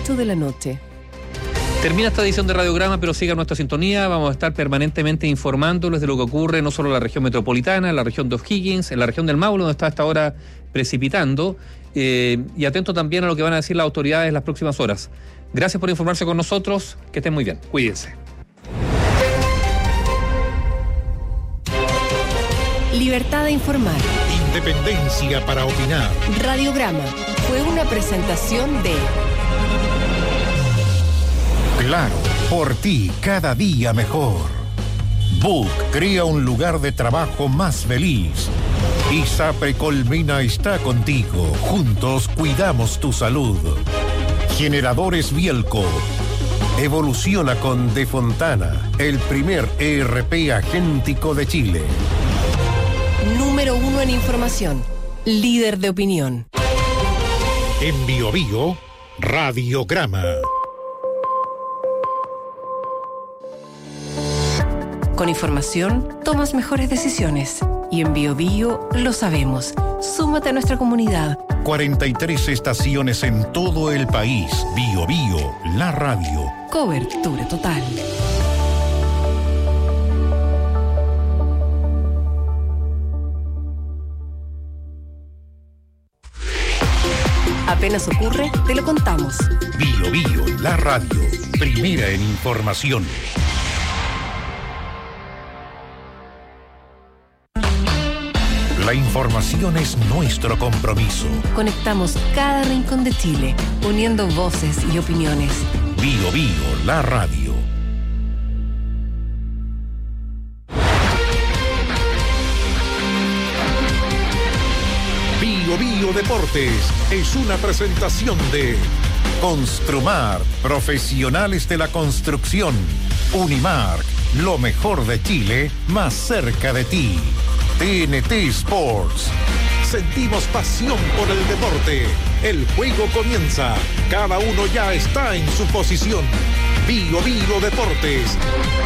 8 de la noche. Termina esta edición de Radiograma, pero siga nuestra sintonía. Vamos a estar permanentemente informándoles de lo que ocurre no solo en la región metropolitana, en la región de O'Higgins, en la región del Maule, donde está hasta ahora precipitando, y atento también a lo que van a decir las autoridades en las próximas horas. Gracias por informarse con nosotros, que estén muy bien, cuídense. Libertad de informar. Independencia para opinar. Radiograma fue una presentación de Claro, por ti cada día mejor. Book crea un lugar de trabajo más feliz. ISAPRE Colmena está contigo. Juntos cuidamos tu salud. Generadores Bielco. Evoluciona con De Fontana, el primer ERP agéntico de Chile. Número 1 en información. Líder de opinión. En Bio Bio, Radiograma. Con información, tomas mejores decisiones. Y en Bio Bio lo sabemos. Súmate a nuestra comunidad. 43 estaciones en todo el país. Bio Bio, la radio. Cobertura total. Apenas ocurre, te lo contamos. Bio Bio, la radio. Primera en información. La información es nuestro compromiso. Conectamos cada rincón de Chile, uniendo voces y opiniones. Bio Bio, la radio. Bio Bio Deportes es una presentación de Construmar, profesionales de la construcción. Unimark, lo mejor de Chile, más cerca de ti. TNT Sports. Sentimos pasión por el deporte. El juego comienza. Cada uno ya está en su posición. Bio Bio Deportes.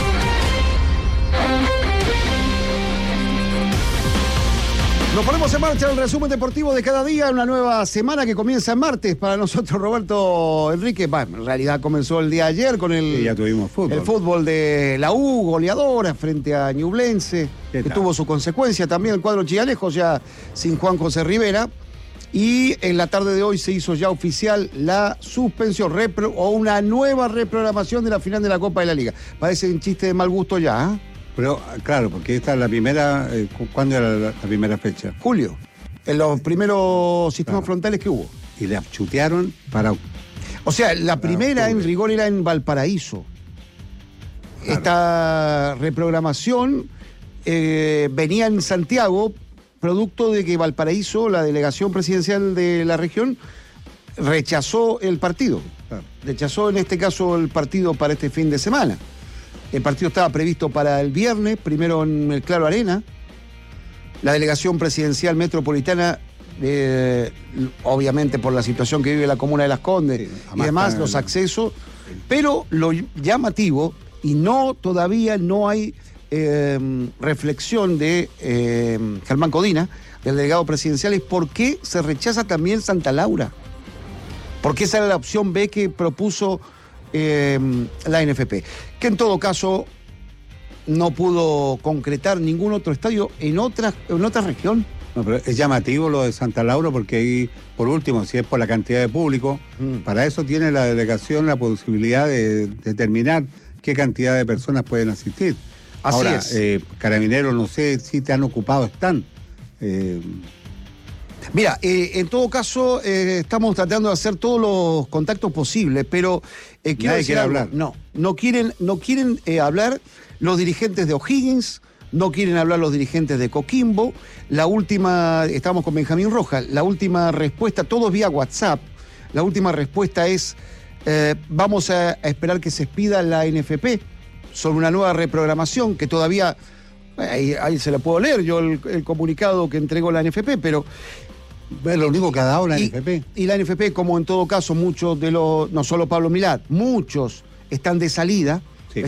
Nos ponemos en marcha el resumen deportivo de cada día, una nueva semana que comienza el martes para nosotros, Roberto Enrique. En realidad comenzó el día de ayer con ya tuvimos fútbol. El fútbol de la U, goleadora frente a Ñublense, que tuvo su consecuencia también el cuadro chillalejo, ya sin Juan José Rivera. Y en la tarde de hoy se hizo ya oficial la suspensión o una nueva reprogramación de la final de la Copa de la Liga. Parece un chiste de mal gusto ya, ¿eh? Pero, claro, porque esta es la primera... ¿Cuándo era la primera fecha? Julio, en los primeros sistemas frontales que hubo. Y la chutearon para... O sea, la primera en rigor era en Valparaíso. Claro. Esta reprogramación venía en Santiago, producto de que Valparaíso, la delegación presidencial de la región, rechazó el partido. Claro. Rechazó en este caso el partido para este fin de semana. El partido estaba previsto para el viernes, primero en el Claro Arena. La delegación presidencial metropolitana, obviamente por la situación que vive la comuna de Las Condes y demás, los accesos. Pero lo llamativo, y todavía no hay reflexión de Germán Codina, del delegado presidencial, es por qué se rechaza también Santa Laura. Porque esa era la opción B que propuso la NFP, que en todo caso no pudo concretar ningún otro estadio en otra región. No, pero es llamativo lo de Santa Laura porque ahí, por último, si es por la cantidad de público, para eso tiene la delegación la posibilidad de determinar qué cantidad de personas pueden asistir. Ahora, Carabineros, no sé si te han ocupado, están. Mira, en todo caso, estamos tratando de hacer todos los contactos posibles, pero nadie quiere hablar. No quieren hablar los dirigentes de O'Higgins, no quieren hablar los dirigentes de Coquimbo. La última, estamos con Benjamín Rojas, la última respuesta, todos vía WhatsApp, la última respuesta es, vamos a esperar que se expida la NFP sobre una nueva reprogramación, que todavía, ahí se la puedo leer yo el comunicado que entregó la NFP, pero... Es lo único que ha dado la NFP. Y la NFP, como en todo caso, muchos de los, no solo Pablo Milad, muchos están de salida,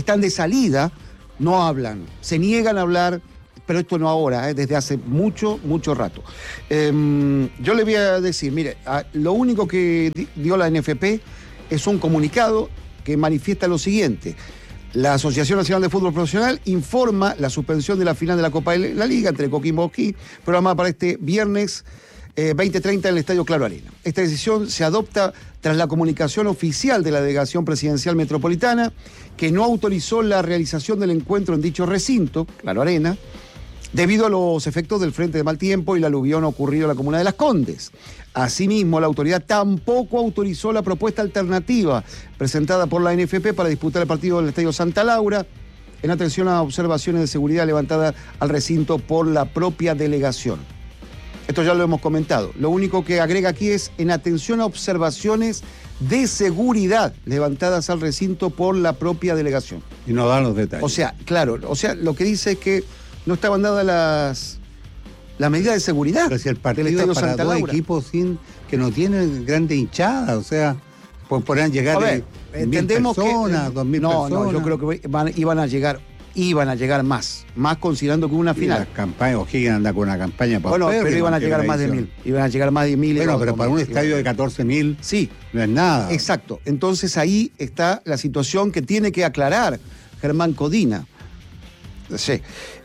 no hablan, se niegan a hablar, pero esto no ahora, desde hace mucho rato. Yo le voy a decir, mire, lo único que dio la NFP es un comunicado que manifiesta lo siguiente. La Asociación Nacional de Fútbol Profesional informa la suspensión de la final de la Copa de la Liga entre Coquimbo y O'Higgins, programada para este viernes 20:30 en el Estadio Claro Arena. Esta decisión se adopta tras la comunicación oficial de la Delegación Presidencial Metropolitana, que no autorizó la realización del encuentro en dicho recinto, Claro Arena, debido a los efectos del frente de mal tiempo y la aluvión ocurrido en la comuna de Las Condes. Asimismo, la autoridad tampoco autorizó la propuesta alternativa presentada por la NFP para disputar el partido del Estadio Santa Laura, en atención a observaciones de seguridad levantadas al recinto por la propia delegación. Esto ya lo hemos comentado. Lo único que agrega aquí es en atención a observaciones de seguridad levantadas al recinto por la propia delegación. Y no dan los detalles. O sea, claro, lo que dice es que no estaban dadas las medidas de seguridad. Pero si el partido del Estadio es para Santa dos Laura. equipos que no tienen grandes hinchadas, o sea, podrían llegar A ver, 1.000 entendemos personas, que 2.000 no, personas. no, yo creo que iban a llegar más considerando que una Y final. las campañas, O'Higgins anda con una campaña para Bueno, pero iban a llegar más de 1.000. Iban a llegar más de 1.000. Bueno, pero para un estadio de 14.000 sí, no es nada. exacto. Entonces ahí está la situación que tiene que aclarar Germán Codina. Sí.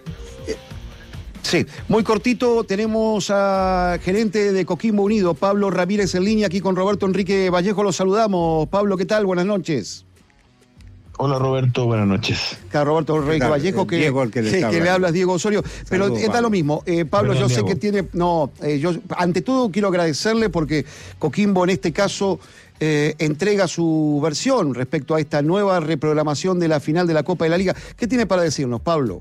Sí, muy cortito, tenemos a gerente de Coquimbo Unido, Pablo Ramírez en línea, aquí con Roberto Enrique Vallejo, los saludamos. Pablo, ¿qué tal? Buenas noches. Hola Roberto, buenas noches. Acá Roberto Enrique Vallejo, que le hablas, Diego Osorio. Pero Saludos, está lo mismo. Pablo, Perdón, yo sé Diego. que tiene... yo ante todo quiero agradecerle porque Coquimbo en este caso entrega su versión respecto a esta nueva reprogramación de la final de la Copa de la Liga. ¿Qué tiene para decirnos, Pablo?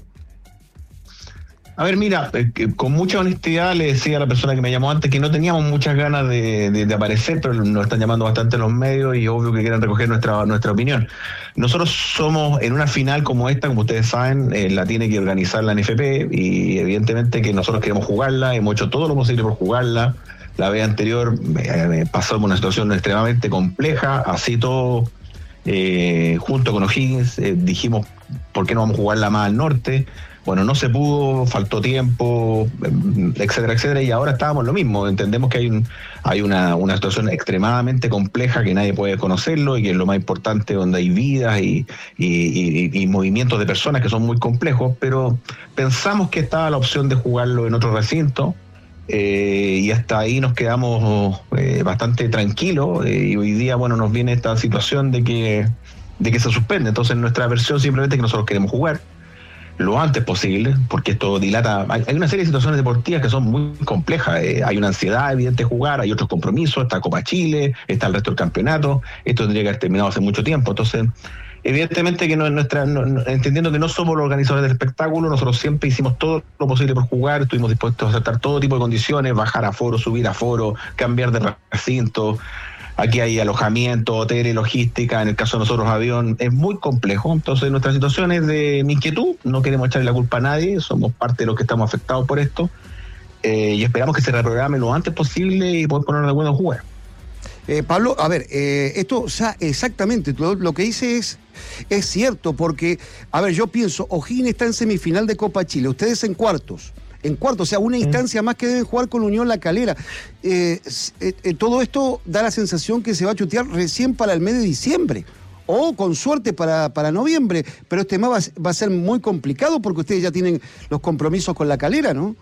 A ver, mira, con mucha honestidad le decía a la persona que me llamó antes que no teníamos muchas ganas de aparecer, pero nos están llamando bastante los medios y obvio que quieren recoger nuestra opinión. Nosotros somos en una final como esta, como ustedes saben, la tiene que organizar la NFP y evidentemente que nosotros queremos jugarla, hemos hecho todo lo posible por jugarla. La vez anterior pasamos una situación extremadamente compleja, así todo junto con O'Higgins dijimos, ¿por qué no vamos a jugarla más al norte? Bueno, no se pudo, faltó tiempo, etcétera, etcétera, y ahora estábamos lo mismo. Entendemos que hay una situación extremadamente compleja que nadie puede conocerlo y que es lo más importante, donde hay vidas y movimientos de personas que son muy complejos, pero pensamos que estaba la opción de jugarlo en otro recinto y hasta ahí nos quedamos bastante tranquilos y hoy día, bueno, nos viene esta situación de que se suspende. Entonces nuestra versión simplemente es que nosotros queremos jugar lo antes posible, porque esto dilata. Hay una serie de situaciones deportivas que son muy complejas. Hay una ansiedad evidente de jugar, hay otros compromisos, está Copa Chile, está el resto del campeonato. Esto tendría que haber terminado hace mucho tiempo. Entonces, evidentemente que entendiendo que no somos los organizadores del espectáculo, nosotros siempre hicimos todo lo posible por jugar, estuvimos dispuestos a aceptar todo tipo de condiciones, bajar aforo, subir aforo, cambiar de recinto. Aquí hay alojamiento, hoteles, logística, en el caso de nosotros avión, es muy complejo. Entonces nuestra situación es de inquietud, no queremos echarle la culpa a nadie, somos parte de los que estamos afectados por esto y esperamos que se reprograme lo antes posible y poder ponernos de acuerdo en jugar. Pablo, a ver, esto exactamente, lo que dice es cierto, porque, a ver, yo pienso, O'Higgins está en semifinal de Copa Chile, ustedes en cuartos, o sea, una instancia más que deben jugar con Unión La Calera. Todo esto da la sensación que se va a chutear recién para el mes de diciembre, o con suerte para noviembre, pero este mes va a ser muy complicado porque ustedes ya tienen los compromisos con La Calera, ¿no?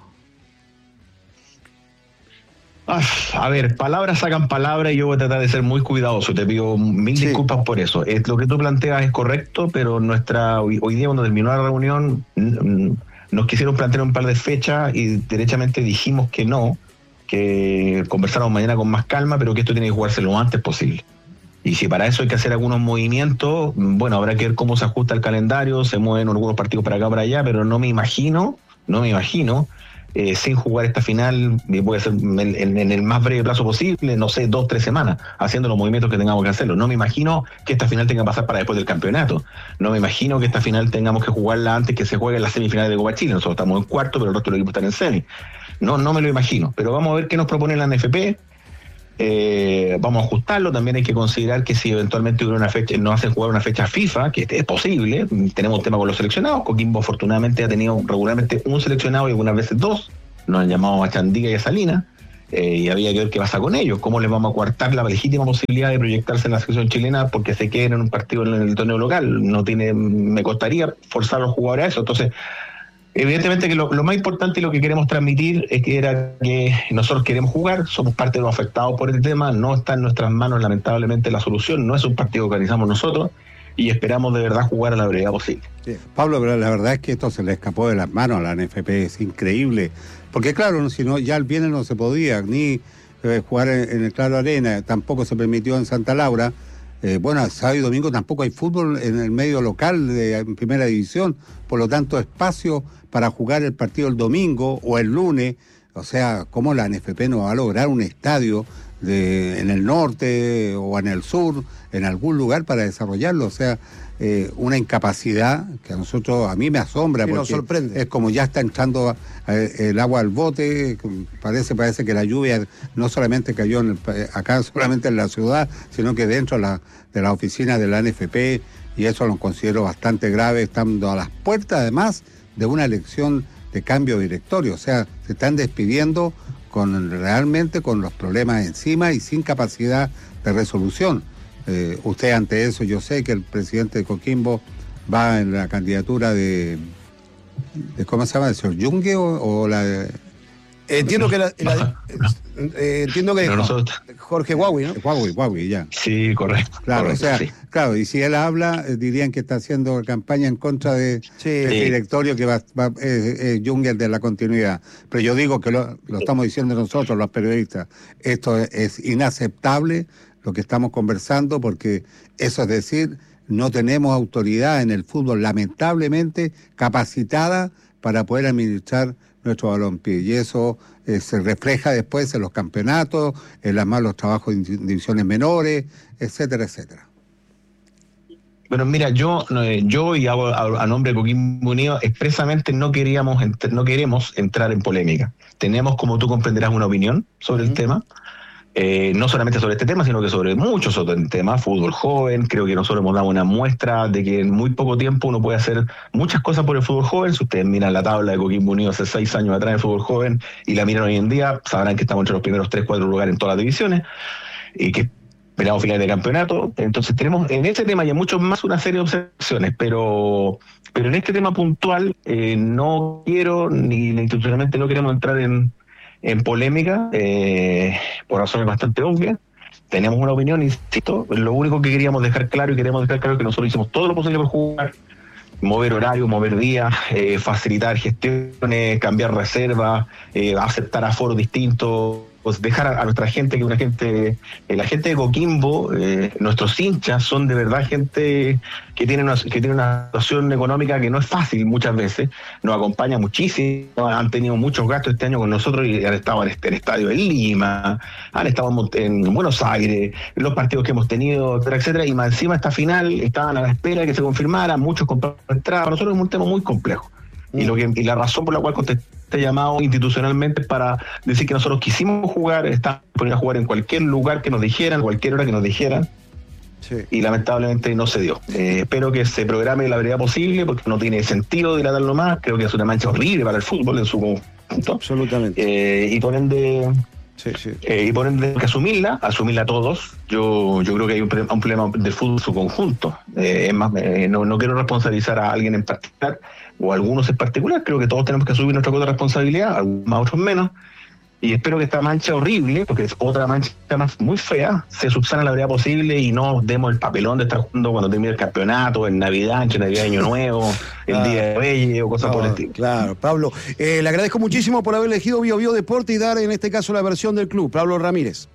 A ver, palabras sacan palabras y yo voy a tratar de ser muy cuidadoso. Te pido mil disculpas por eso. Lo que tú planteas es correcto, pero hoy día cuando terminó la reunión nos quisieron plantear un par de fechas y derechamente dijimos que no, que conversáramos mañana con más calma, pero que esto tiene que jugarse lo antes posible. Y si para eso hay que hacer algunos movimientos, bueno, habrá que ver cómo se ajusta el calendario, se mueven algunos partidos para acá, para allá, pero no me imagino sin jugar esta final, puede ser en el más breve plazo posible, no sé, 2-3 semanas, haciendo los movimientos que tengamos que hacerlo. No me imagino que esta final tenga que pasar para después del campeonato. No me imagino que esta final tengamos que jugarla antes que se juegue en las semifinales de Copa Chile. Nosotros estamos en cuarto, pero el resto del equipo está en semi. No me lo imagino, pero vamos a ver qué nos propone la NFP. Vamos a ajustarlo. También hay que considerar que si eventualmente hubiera una fecha, no hacen jugar una fecha FIFA, que es posible, tenemos un tema con los seleccionados. Coquimbo afortunadamente ha tenido regularmente un seleccionado y algunas veces dos, nos han llamado a Chandiga y a Salinas, y había que ver qué pasa con ellos, cómo les vamos a coartar la legítima posibilidad de proyectarse en la selección chilena porque se queden en un partido en el torneo local. Me costaría forzar a los jugadores a eso. Entonces, evidentemente que lo más importante y lo que queremos transmitir es que nosotros queremos jugar, somos parte de los afectados por el tema, no está en nuestras manos lamentablemente la solución, no es un partido que organizamos nosotros y esperamos de verdad jugar a la brevedad posible. Sí. Pablo, pero la verdad es que esto se le escapó de las manos a la NFP, es increíble, porque claro, si no, ya el viernes no se podía ni jugar en el Claro Arena, tampoco se permitió en Santa Laura. Bueno, sábado y domingo tampoco hay fútbol en el medio local en primera división, por lo tanto espacio para jugar el partido el domingo o el lunes. O sea, ¿cómo la NFP no va a lograr un estadio en el norte o en el sur, en algún lugar para desarrollarlo? O sea, una incapacidad que a mí me asombra, porque nos sorprende. Es como ya está entrando el agua al bote. Parece que la lluvia no solamente cayó acá solamente en la ciudad, sino que dentro de la oficina de la NFP, y eso lo considero bastante grave, estando a las puertas además de una elección de cambio de directorio. O sea, se están despidiendo realmente con los problemas encima y sin capacidad de resolución. Usted ante eso, yo sé que el presidente de Coquimbo va en la candidatura de ¿cómo se llama? ¿El señor Yungue o la...? Entiendo que entiendo que Jorge Huawei, ¿no? Huawei, ya. Sí, correcto. Claro, correcto, o sea, sí. Claro, y si él habla, dirían que está haciendo campaña en contra de este directorio que es Junger de la continuidad. Pero yo digo que lo estamos diciendo nosotros, los periodistas, esto es inaceptable lo que estamos conversando, porque eso es decir, no tenemos autoridad en el fútbol, lamentablemente, capacitada para poder administrar nuestro balompié, y eso se refleja después en los campeonatos, en los malos trabajos en divisiones menores, etcétera, etcétera. Bueno, mira, yo y hago a nombre de Coquimbo Unido, expresamente no queremos entrar en polémica. Tenemos, como tú comprenderás, una opinión sobre el tema. No solamente sobre este tema, sino que sobre muchos otros temas, fútbol joven. Creo que nosotros hemos dado una muestra de que en muy poco tiempo uno puede hacer muchas cosas por el fútbol joven. Si ustedes miran la tabla de Coquimbo Unido hace 6 años atrás en el fútbol joven y la miran hoy en día, sabrán que estamos entre los primeros 3-4 lugares en todas las divisiones y que esperamos finales de campeonato. Entonces tenemos en este tema y en muchos más una serie de observaciones, pero en este tema puntual no quiero, ni institucionalmente no queremos entrar en polémica, por razones bastante obvias. Tenemos una opinión, insisto, lo único que queríamos dejar claro es que nosotros hicimos todo lo posible por jugar, mover horarios, mover días, facilitar gestiones, cambiar reservas, aceptar aforos distintos, pues dejar a nuestra gente, que la gente de Coquimbo, nuestros hinchas son de verdad gente que tiene una situación económica que no es fácil muchas veces, nos acompaña muchísimo, han tenido muchos gastos este año con nosotros y han estado en el estadio de Lima, han estado en Buenos Aires, en los partidos que hemos tenido, etcétera, etcétera, y más encima esta final estaban a la espera de que se confirmara, muchos compraron entradas. Para nosotros es un tema muy complejo. Y la razón por la cual contesté este llamado institucionalmente es para decir que nosotros quisimos jugar, estábamos poniendo a jugar en cualquier lugar que nos dijeran, cualquier hora que nos dijeran, y lamentablemente no se dio. Espero que se programe la brevedad posible, porque no tiene sentido dilatarlo más. Creo que es una mancha horrible para el fútbol en su conjunto. Absolutamente. Y por ende... y por ende que asumirla todos. Yo creo que hay un problema del fútbol en su conjunto. Es más, no quiero responsabilizar a alguien en particular o a algunos en particular. Creo que todos tenemos que asumir nuestra cuota de responsabilidad, algunos más, otros menos. Y espero que esta mancha horrible, porque es otra mancha más muy fea, se subsane a la brevedad posible y no demos el papelón de estar jugando cuando termine el campeonato, en Navidad, entre Navidad y Año Nuevo, el Día de Reyes o cosas por el estilo. Claro, Pablo, le agradezco muchísimo por haber elegido BioBio Deporte y dar en este caso la versión del club. Pablo Ramírez.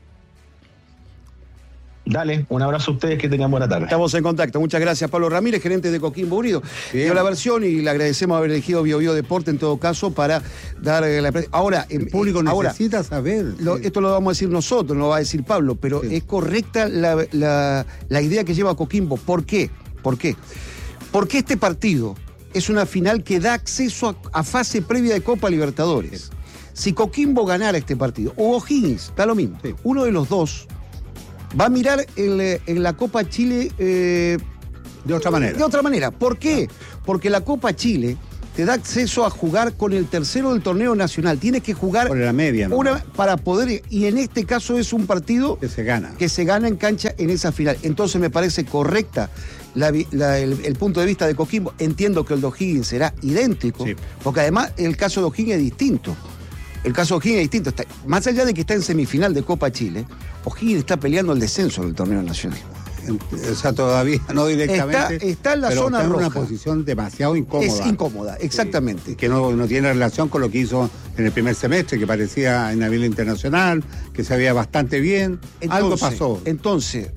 Dale, un abrazo a ustedes, que tengan buena tarde. Estamos en contacto. Muchas gracias, Pablo Ramírez, gerente de Coquimbo Unido. Dio la versión y le agradecemos haber elegido BioBio Deporte en todo caso para dar la... Ahora, el público necesita saber. Esto lo vamos a decir nosotros, no lo va a decir Pablo, pero es correcta la idea que lleva Coquimbo. ¿Por qué? Porque este partido es una final que da acceso a fase previa de Copa Libertadores. Si Coquimbo ganara este partido, o O'Higgins, da lo mismo, uno de los dos va a mirar en la Copa Chile de otra manera. ¿Por qué? Porque la Copa Chile te da acceso a jugar con el tercero del torneo nacional. Tienes que jugar por la media, ¿no? para poder, y en este caso es un partido que se gana en cancha en esa final. Entonces me parece correcta el punto de vista de Coquimbo. Entiendo que el de O'Higgins será idéntico, sí, porque además el caso de O'Higgins es distinto. El caso de O'Higgins es distinto. Más allá de que está en semifinal de Copa Chile, O'Higgins está peleando el descenso en el torneo nacional. O sea, todavía no directamente. Está en la zona roja. Está en una posición demasiado incómoda. Es incómoda, exactamente. Que no tiene relación con lo que hizo en el primer semestre, que parecía en la vida internacional, que se veía bastante bien. Algo pasó. Entonces,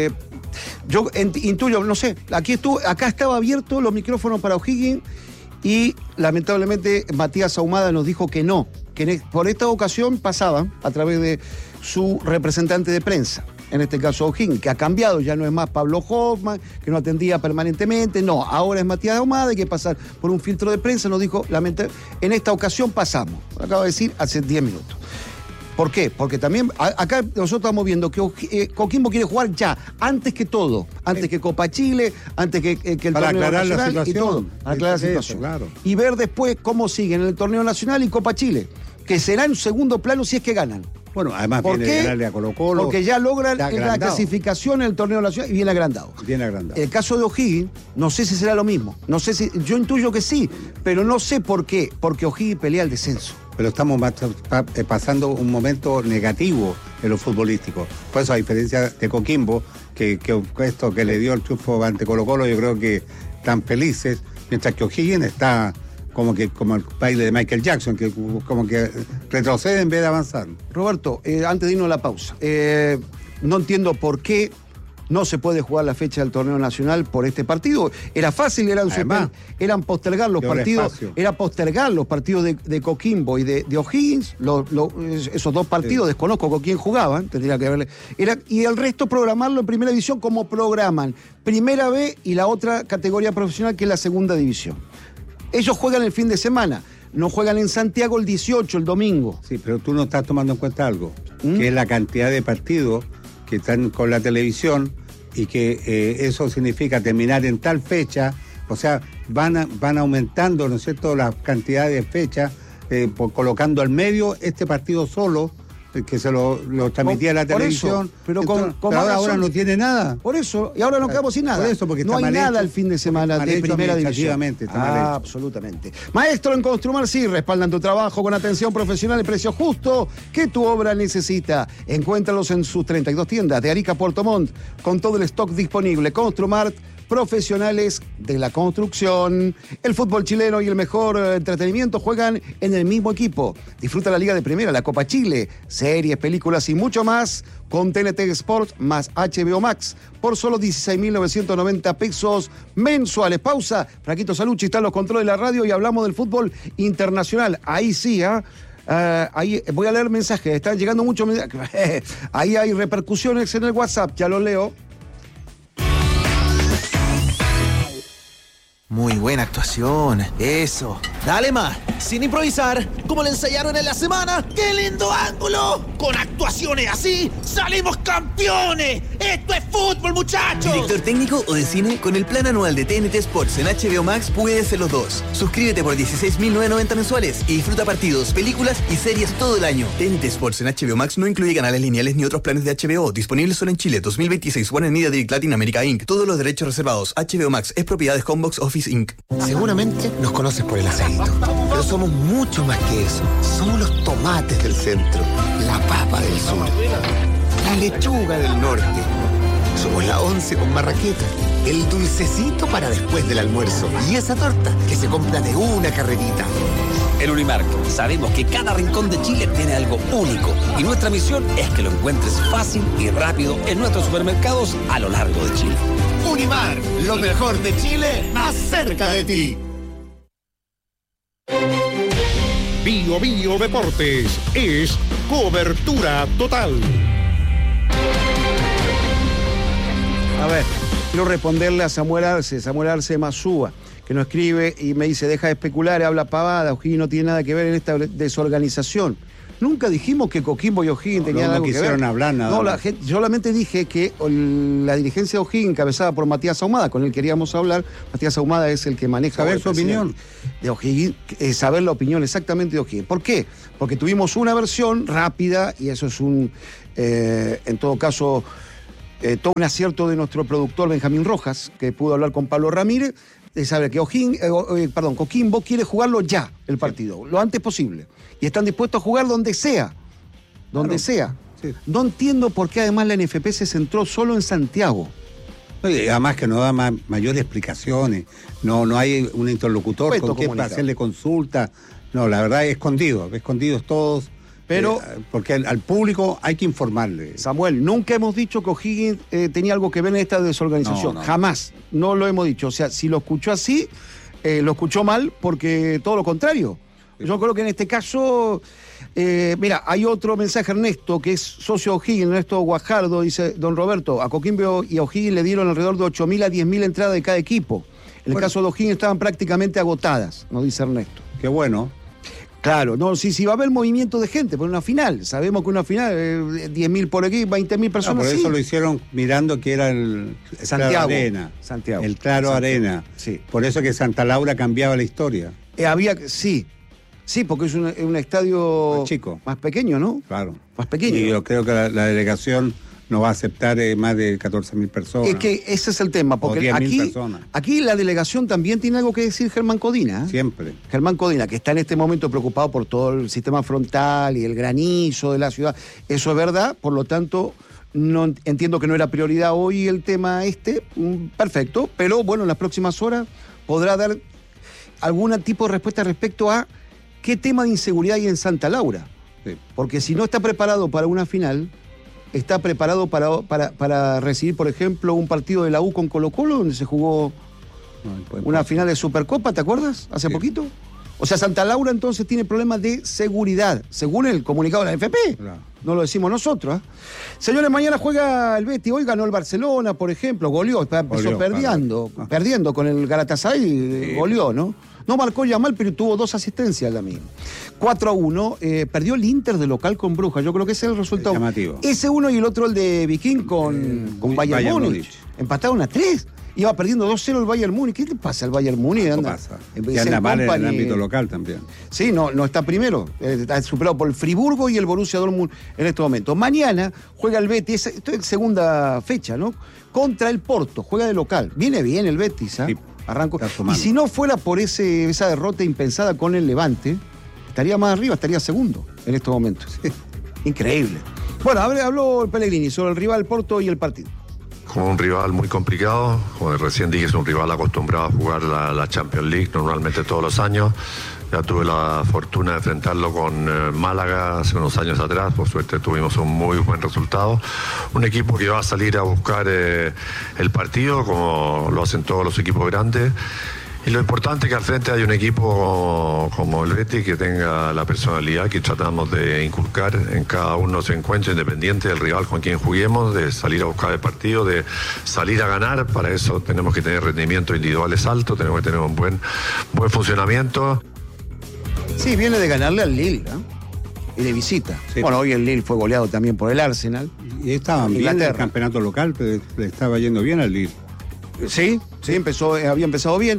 yo intuyo, no sé, acá estaba abierto los micrófonos para O'Higgins y lamentablemente Matías Ahumada nos dijo que no, que por esta ocasión pasaban a través de su representante de prensa. En este caso O'Higgins, que ha cambiado, ya no es más Pablo Hoffman, que no atendía permanentemente, no, ahora es Matías Ahumada, hay que pasar por un filtro de prensa, nos dijo, en esta ocasión pasamos, lo acabo de decir hace 10 minutos. ¿Por qué? Porque también acá nosotros estamos viendo que Coquimbo quiere jugar ya, antes que todo, antes que Copa Chile, antes que el para torneo aclarar nacional la situación, y todo, para aclarar la situación. Claro. Y ver después cómo siguen en el torneo nacional y Copa Chile, que será en segundo plano si es que ganan. Bueno, además viene de ganarle a Colo-Colo. Porque ya logran la clasificación en el torneo nacional y viene agrandado. Bien agrandado. El caso de O'Higgins, no sé si será lo mismo. No sé si, yo intuyo que sí, pero no sé por qué. Porque O'Higgins pelea el descenso. Pero estamos pasando un momento negativo en lo futbolístico. Por eso, a diferencia de Coquimbo, que esto que le dio el triunfo ante Colo-Colo, yo creo que están felices, mientras que O'Higgins está como el baile de Michael Jackson, que como que retrocede en vez de avanzar. Roberto, antes de irnos a la pausa, no entiendo por qué no se puede jugar la fecha del torneo nacional por este partido. Era fácil, eran postergar los partidos, postergar los partidos de Coquimbo y de O'Higgins, esos dos partidos, sí. Desconozco con quién jugaban, tendría que haberle. Y el resto programarlo en primera división como programan Primera B y la otra categoría profesional que es la segunda división. Ellos juegan el fin de semana, no juegan en Santiago el 18, el domingo. Sí, pero tú no estás tomando en cuenta algo, que es la cantidad de partidos que están con la televisión y que eso significa terminar en tal fecha, o sea, van aumentando, ¿no es cierto?, la cantidad de fechas, colocando al medio este partido solo, que se lo transmitía la televisión. Pero ahora no tiene nada. Por eso, y ahora nos quedamos sin nada. Por eso, porque no hay nada el fin de semana de primera división. Absolutamente. Maestro en Construmar, sí, respaldan tu trabajo con atención profesional y precio justo que tu obra necesita. Encuéntralos en sus 32 tiendas de Arica a Puerto Montt, con todo el stock disponible. Construmar, profesionales de la construcción. El fútbol chileno y el mejor entretenimiento juegan en el mismo equipo. Disfruta la Liga de Primera, la Copa Chile, series, películas y mucho más con TNT Sports más HBO Max por solo 16.990 pesos mensuales. Pausa. Fraquito Salucci está en los controles de la radio y hablamos del fútbol internacional. Ahí sí, ahí voy a leer mensajes. Están llegando muchos mensajes. Ahí hay repercusiones en el WhatsApp. Ya lo leo. Muy buena actuación, eso. Dale más, sin improvisar, como le ensayaron en la semana. ¡Qué lindo ángulo! Con actuaciones así, ¡salimos campeones! ¡Esto es fútbol, muchachos! ¿Director técnico o de cine? Con el plan anual de TNT Sports en HBO Max puedes ser los dos. Suscríbete por 16.990 mensuales y disfruta partidos, películas y series todo el año. TNT Sports en HBO Max no incluye canales lineales ni otros planes de HBO. Disponibles solo en Chile, 2026. Warner Media Direct Latinoamérica Inc. Todos los derechos reservados. HBO Max es propiedad de Homebox Office Inc. Seguramente nos conoces por el aceite, pero somos mucho más que eso. Somos los tomates del centro, la papa del sur, la lechuga del norte. Somos la once con marraqueta, el dulcecito para después del almuerzo y esa torta que se compra de una carrerita. En Unimark sabemos que cada rincón de Chile tiene algo único y nuestra misión es que lo encuentres fácil y rápido en nuestros supermercados a lo largo de Chile. Unimark, lo mejor de Chile, más cerca de ti. Bio Bio Deportes es cobertura total. A ver, quiero responderle a Samuel Arce Masúa, que nos escribe y me dice, deja de especular, habla pavada, O'Higgins no tiene nada que ver en esta desorganización. Nunca dijimos que Coquimbo y O'Higgins tenían algo que ver. No quisieron hablar nada. No, yo solamente dije que la dirigencia de O'Higgins, encabezada por Matías Ahumada, con él queríamos hablar. Matías Ahumada es el que maneja... Saber su opinión. De O'Higgins, saber la opinión exactamente de O'Higgins. ¿Por qué? Porque tuvimos una versión rápida, y eso es en todo caso... todo un acierto de nuestro productor Benjamín Rojas, que pudo hablar con Pablo Ramírez, de saber que Coquimbo quiere jugarlo ya, el partido, lo antes posible. Y están dispuestos a jugar donde sea. Donde sea. Sí. No entiendo por qué además la NFP se centró solo en Santiago. Además que no da mayores explicaciones. No hay un interlocutor con quien hacerle consulta. No, la verdad es escondidos todos. Pero porque al público hay que informarle. Samuel, nunca hemos dicho que O'Higgins tenía algo que ver en esta desorganización. No. Jamás. No lo hemos dicho. O sea, si lo escuchó así, lo escuchó mal, porque todo lo contrario. Yo creo que en este caso, mira, hay otro mensaje, Ernesto, que es socio de O'Higgins, Ernesto Guajardo, dice don Roberto, a Coquimbo y a O'Higgins le dieron alrededor de 8.000 a 10.000 entradas de cada equipo. En el caso de O'Higgins estaban prácticamente agotadas, nos dice Ernesto. Qué bueno. Claro, no, sí va a haber movimiento de gente por una final. Sabemos que una final, 10.000 por aquí, 20.000 personas. Por eso lo hicieron mirando que era el Santiago. Santiago. El Claro Arena. Sí. Por eso que Santa Laura cambiaba la historia. Sí, porque es un estadio más chico, más pequeño, ¿no? Claro. Más pequeño. Y yo creo que la delegación no va a aceptar más de 14.000 personas. Es que ese es el tema, porque aquí la delegación también tiene algo que decir Germán Codina. Siempre. Germán Codina, que está en este momento preocupado por todo el sistema frontal y el granizo de la ciudad. Eso es verdad, por lo tanto, no entiendo que no era prioridad hoy el tema perfecto, pero bueno, en las próximas horas podrá dar algún tipo de respuesta respecto a qué tema de inseguridad hay en Santa Laura. Sí. Porque si no está preparado para una final... está preparado para recibir, por ejemplo, un partido de la U con Colo-Colo, donde se jugó una final de Supercopa, ¿te acuerdas? Hace poquito. O sea, Santa Laura entonces tiene problemas de seguridad, según el comunicado de la NFP. Claro. No lo decimos nosotros. Señores, mañana juega el Betis. Hoy ganó el Barcelona, por ejemplo, goleó, empezó perdiendo con el Galatasaray, goleó, ¿no? No marcó ya mal, pero tuvo 2 asistencias también. 4-1, perdió el Inter de local con Brujas. Yo creo que ese es el resultado. Llamativo. Ese uno y el otro el de Viking con Bayern Múnich. Empataron a 3. Iba perdiendo 2-0 el Bayern Múnich. ¿Qué te pasa el Bayern Múnich? Y anda mal en el ámbito local también. Sí, no está primero. Está superado por el Friburgo y el Borussia Dortmund en este momento. Mañana juega el Betis, esto es segunda fecha, ¿no? Contra el Porto, juega de local. Viene bien el Betis, ¿ah? Sí. Arrancó. Y si no fuera por esa derrota impensada con el Levante, estaría más arriba, estaría segundo en estos momentos. Increíble. Bueno, habló el Pellegrini sobre el rival Porto y el partido. Como un rival muy complicado, como recién dije, es un rival acostumbrado a jugar la Champions League normalmente todos los años. Ya tuve la fortuna de enfrentarlo con Málaga hace unos años atrás, por suerte tuvimos un muy buen resultado. Un equipo que va a salir a buscar el partido, como lo hacen todos los equipos grandes. Y lo importante es que al frente hay un equipo como el Betis que tenga la personalidad que tratamos de inculcar en cada uno de los encuentros, independiente del rival con quien juguemos, de salir a buscar el partido, de salir a ganar. Para eso tenemos que tener rendimientos individuales altos, tenemos que tener un buen funcionamiento. Sí, viene de ganarle al Lille, ¿no? Y de visita. Sí. Bueno, hoy el Lille fue goleado también por el Arsenal. Y estaban bien en el campeonato local, pero le estaba yendo bien al Lille. Sí, había empezado bien.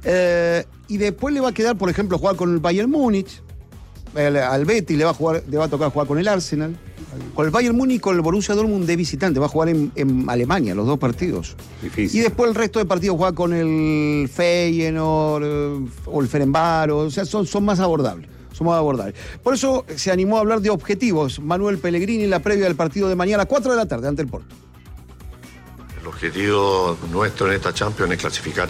Y después le va a quedar, por ejemplo, jugar con el Bayern Múnich. Al Betis le va a tocar jugar con el Arsenal. Con el Bayern Múnich y con el Borussia Dortmund de visitante. Va a jugar en Alemania, los 2 partidos. Difícil. Y después el resto de partidos juega con el Feyenoord o el Ferencváros. O sea, son más abordables. Por eso se animó a hablar de objetivos Manuel Pellegrini en la previa del partido de mañana a 4 de la tarde ante el Porto. El objetivo nuestro en esta Champions es clasificar.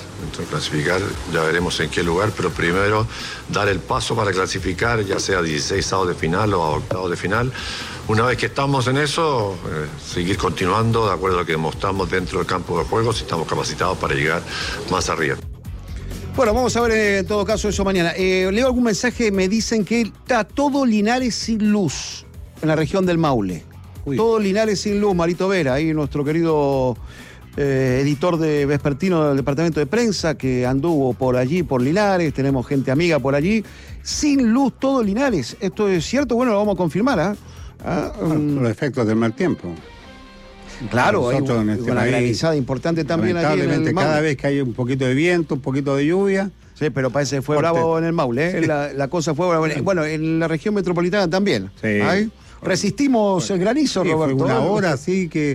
Ya veremos en qué lugar, pero primero dar el paso para clasificar, ya sea 16avos de final o a octavos de final. Una vez que estamos en eso, seguir continuando de acuerdo a lo que demostramos dentro del campo de juego, si estamos capacitados para llegar más arriba. Bueno, vamos a ver en todo caso eso mañana. Leo algún mensaje, me dicen que está todo Linares sin luz en la región del Maule. Todo Linares sin luz, Marito Vera, ahí nuestro querido editor de vespertino del departamento de prensa, que anduvo por allí, por Linares. Tenemos gente amiga por allí. Sin luz todo Linares. ¿Esto es cierto? Bueno, lo vamos a confirmar. Los efectos del mal tiempo. Claro, hay una granizada importante también aquí en el Maule. Cada vez que hay un poquito de viento, un poquito de lluvia. Sí, pero parece que fue bravo en el Maule. Sí. La cosa fue bravo. Bueno, en la región metropolitana también. Sí. Resistimos el granizo, sí, Roberto. Fue una hora así que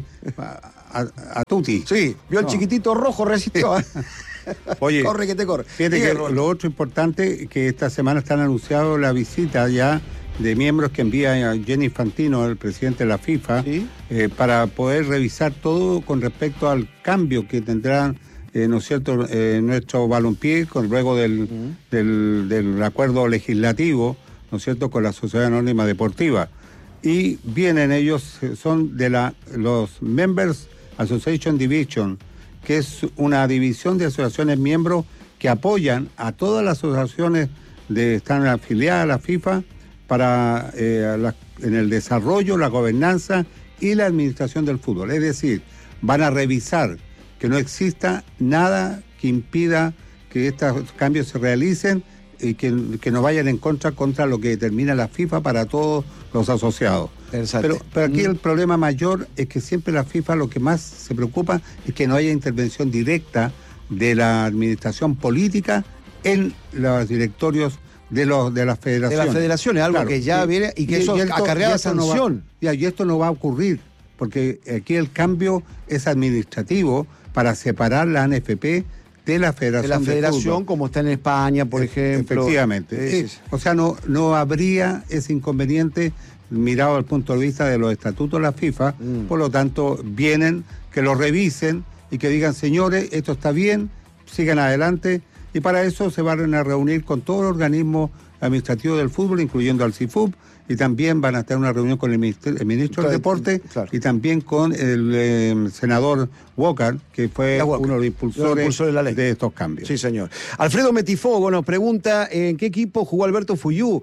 a tutti. Sí, vio el chiquitito rojo, resistió. Oye, corre que te corre. Fíjate que lo otro importante que esta semana están anunciados la visita ya de miembros que envía a Gianni Infantino, el presidente de la FIFA, ¿sí? Para poder revisar todo con respecto al cambio que tendrán, ¿no es cierto?, nuestro balompié luego del acuerdo legislativo, ¿no es cierto?, con la Sociedad Anónima Deportiva. Y vienen ellos, son de los Members Association Division, que es una división de asociaciones miembros que apoyan a todas las asociaciones están afiliadas a la FIFA para en el desarrollo, la gobernanza y la administración del fútbol. Es decir, van a revisar que no exista nada que impida que estos cambios se realicen y que no vayan en contra lo que determina la FIFA para todos los asociados. Pero aquí el problema mayor es que siempre la FIFA lo que más se preocupa es que no haya intervención directa de la administración política en los directorios de las federaciones. De las federaciones, algo claro, que ya viene y que eso acarrea sanción. Y esto no va a ocurrir, porque aquí el cambio es administrativo para separar la ANFP de la Federación de la Federación, como está en España, por ejemplo. Efectivamente. O sea, no habría ese inconveniente mirado al punto de vista de los estatutos de la FIFA. Por lo tanto, vienen, que lo revisen y que digan, señores, esto está bien, sigan adelante. Y para eso se van a reunir con todos los organismos administrativos del fútbol, incluyendo al CIFUB, y también van a tener una reunión con el ministro del Deporte, claro, y también con el senador Walker, que fue uno de los impulsores de la ley de estos cambios. Sí, señor. Alfredo Metifogo nos pregunta en qué equipo jugó Alberto Fuyú,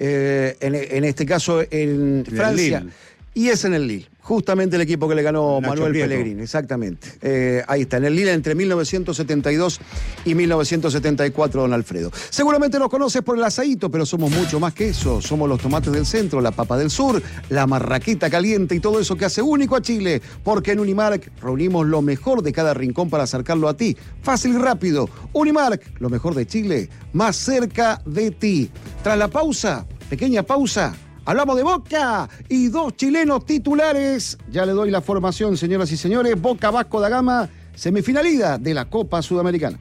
en este caso en Francia. Y es en el Lille, justamente el equipo que le ganó Manuel Pellegrini, exactamente. Ahí está, en el Lille entre 1972 y 1974, don Alfredo. Seguramente nos conoces por el asadito, pero somos mucho más que eso. Somos los tomates del centro, la papa del sur, la marraqueta caliente y todo eso que hace único a Chile. Porque en Unimark reunimos lo mejor de cada rincón para acercarlo a ti. Fácil y rápido. Unimark, lo mejor de Chile, más cerca de ti. Tras la pausa, pequeña pausa, hablamos de Boca y dos chilenos titulares. Ya le doy la formación, señoras y señores. Boca Vasco da Gama, semifinalidad de la Copa Sudamericana.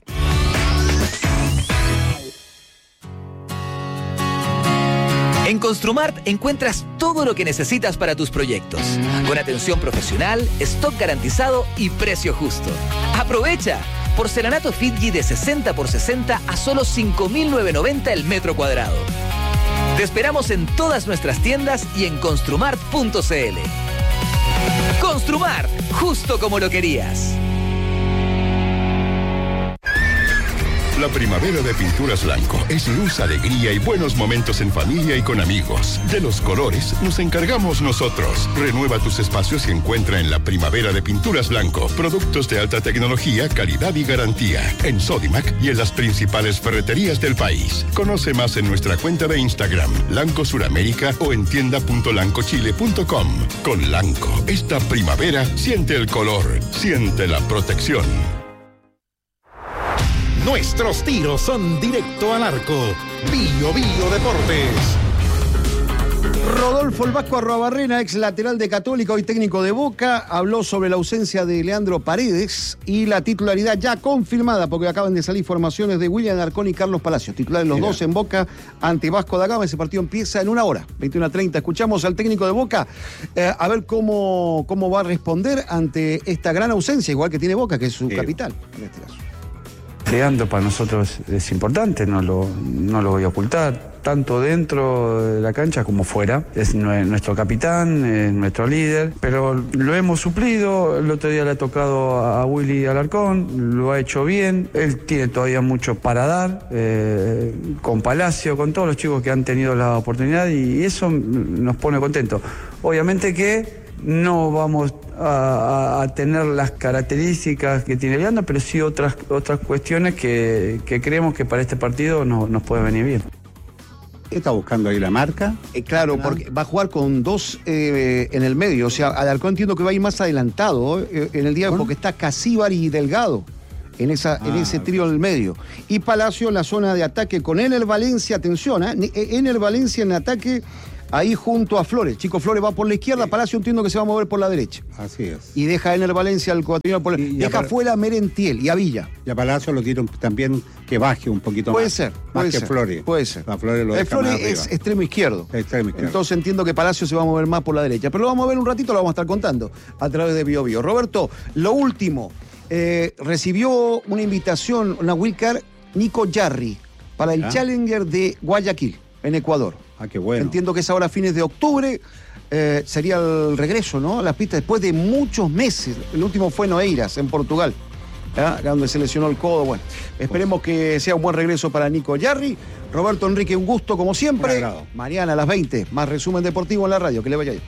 En Construmart encuentras todo lo que necesitas para tus proyectos. Con atención profesional, stock garantizado y precio justo. ¡Aprovecha! Porcelanato Fidji de 60x60 a solo 5.990 el metro cuadrado. Te esperamos en todas nuestras tiendas y en construmart.cl. Construmart, justo como lo querías. La primavera de Pinturas Blanco es luz, alegría y buenos momentos en familia y con amigos. De los colores nos encargamos nosotros. Renueva tus espacios y encuentra en la primavera de Pinturas Blanco productos de alta tecnología, calidad y garantía. En Sodimac y en las principales ferreterías del país. Conoce más en nuestra cuenta de Instagram, Lanco Suramérica, o en tienda.lancochile.com. Con Lanco, esta primavera siente el color, siente la protección. Nuestros tiros son directo al arco. Bio Deportes. Rodolfo el Vasco Arruabarrena, ex lateral de Católica, hoy técnico de Boca, habló sobre la ausencia de Leandro Paredes y la titularidad ya confirmada, porque acaban de salir formaciones de William Arcón y Carlos Palacios, titulares los dos en Boca ante Vasco da Gama. Ese partido empieza en 1 hora, 21:30. Escuchamos al técnico de Boca a ver cómo va a responder ante esta gran ausencia, igual que tiene Boca, que es su capital en este caso. Leandro para nosotros es importante, no lo voy a ocultar, tanto dentro de la cancha como fuera. Es nuestro capitán, es nuestro líder, pero lo hemos suplido. El otro día le ha tocado a Willy Alarcón, lo ha hecho bien. Él tiene todavía mucho para dar, con Palacio, con todos los chicos que han tenido la oportunidad, y eso nos pone contentos. Obviamente que no vamos a tener las características que tiene Viana, pero sí otras cuestiones que creemos que para este partido nos puede venir bien. ¿Está buscando ahí la marca? Claro, porque va a jugar con dos en el medio. O sea, Alarcón entiendo que va a ir más adelantado en el día, porque está Casíbar y Delgado en ese trío en el medio. Y Palacio en la zona de ataque con Ener Valencia, atención, Ener Valencia en ataque ahí junto a Flores. Chico Flores va por la izquierda, Palacio entiendo que se va a mover por la derecha. Así es. Y deja a Ener Valencia al ecuatoriano por deja fuera a Merentiel y a Villa. Y a Palacio lo quiero también que baje un poquito puede más. Ser, más que ser. Flores. Puede ser. A Flores lo deja Flores más es extremo izquierdo. Extremo izquierdo. Entonces entiendo que Palacio se va a mover más por la derecha. Pero lo vamos a ver un ratito, lo vamos a estar contando a través de Bio Bio. Roberto, lo último. Recibió una invitación, una wildcard, Nico Yarri, para el Challenger de Guayaquil, en Ecuador. Qué bueno. Entiendo que es ahora a fines de octubre, sería el regreso, ¿no? A las pistas después de muchos meses. El último fue en Oeiras, en Portugal, donde se lesionó el codo. Bueno, esperemos que sea un buen regreso para Nico Yarri. Roberto Enrique, un gusto como siempre. Mañana a las 20, más resumen deportivo en la radio. Que le vaya bien.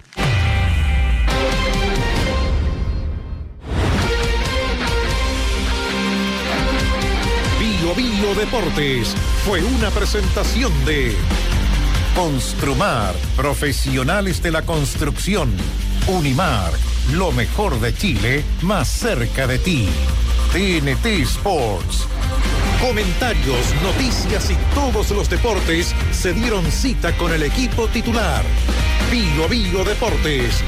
Bio Deportes fue una presentación de Construmar, profesionales de la construcción. Unimar, lo mejor de Chile, más cerca de ti. TNT Sports. Comentarios, noticias y todos los deportes se dieron cita con el equipo titular. Bio Deportes.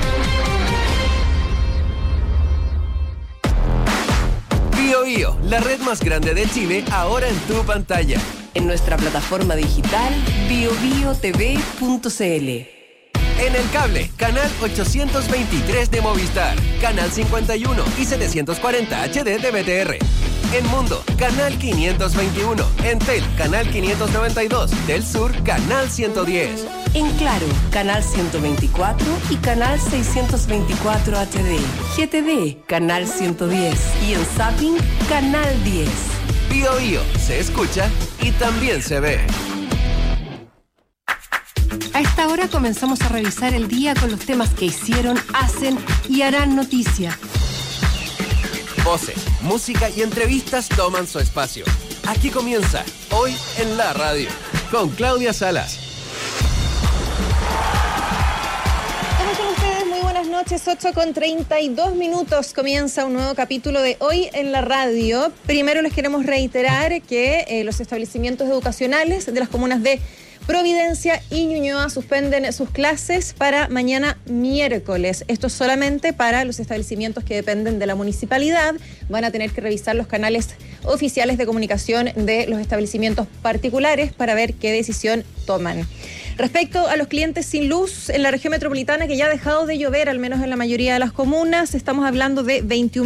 Bio Bio, la red más grande de Chile, ahora en tu pantalla. En nuestra plataforma digital biobiotv.cl. En el cable, canal 823 de Movistar, canal 51 y 740 HD de BTR. En Mundo, canal 521. En Tel, canal 592. Del Sur, canal 110. En Claro, canal 124 y canal 624 HD. GTV, canal 110. Y en Zapping, canal 10. Bio Bio, se escucha y también se ve. A esta hora comenzamos a revisar el día con los temas que hicieron, hacen y harán noticia. Voces, música y entrevistas toman su espacio. Aquí comienza, Hoy en la Radio, con Claudia Salas. ¿Cómo están ustedes? Muy buenas noches, 8:32. Comienza un nuevo capítulo de Hoy en la Radio. Primero les queremos reiterar que los establecimientos educacionales de las comunas de Providencia y Ñuñoa suspenden sus clases para mañana miércoles. Esto es solamente para los establecimientos que dependen de la municipalidad. Van a tener que revisar los canales oficiales de comunicación de los establecimientos particulares para ver qué decisión toman. Respecto a los clientes sin luz en la región metropolitana, que ya ha dejado de llover, al menos en la mayoría de las comunas, estamos hablando de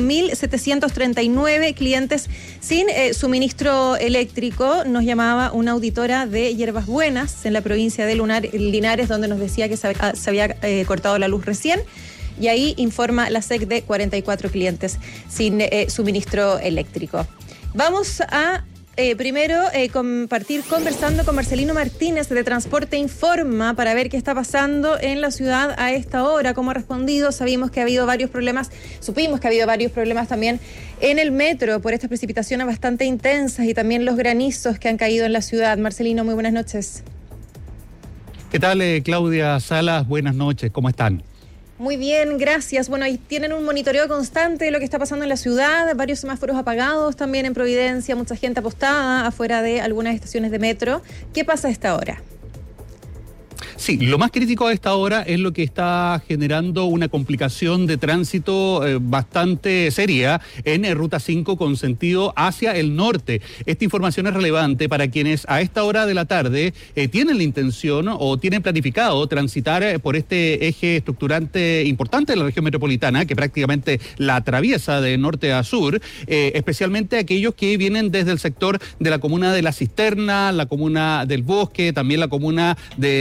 21.739 clientes sin suministro eléctrico. Nos llamaba una auditora de Hierbas Buenas, en la provincia de Linares, donde nos decía que se había cortado la luz recién. Y ahí informa la SEC de 44 clientes sin suministro eléctrico. Vamos a primero compartir conversando con Marcelino Martínez de Transporte Informa para ver qué está pasando en la ciudad a esta hora, cómo ha respondido. Supimos que ha habido varios problemas también en el metro por estas precipitaciones bastante intensas y también los granizos que han caído en la ciudad. Marcelino, muy buenas noches. ¿Qué tal, Claudia Salas? Buenas noches, ¿cómo están? Muy bien, gracias. Bueno, ahí tienen un monitoreo constante de lo que está pasando en la ciudad, varios semáforos apagados también en Providencia, mucha gente apostada afuera de algunas estaciones de metro. ¿Qué pasa a esta hora? Sí, lo más crítico a esta hora es lo que está generando una complicación de tránsito bastante seria en Ruta 5 con sentido hacia el norte. Esta información es relevante para quienes a esta hora de la tarde tienen la intención o tienen planificado transitar por este eje estructurante importante de la región metropolitana, que prácticamente la atraviesa de norte a sur, especialmente aquellos que vienen desde el sector de la comuna de La Cisterna, la comuna del Bosque, también la comuna de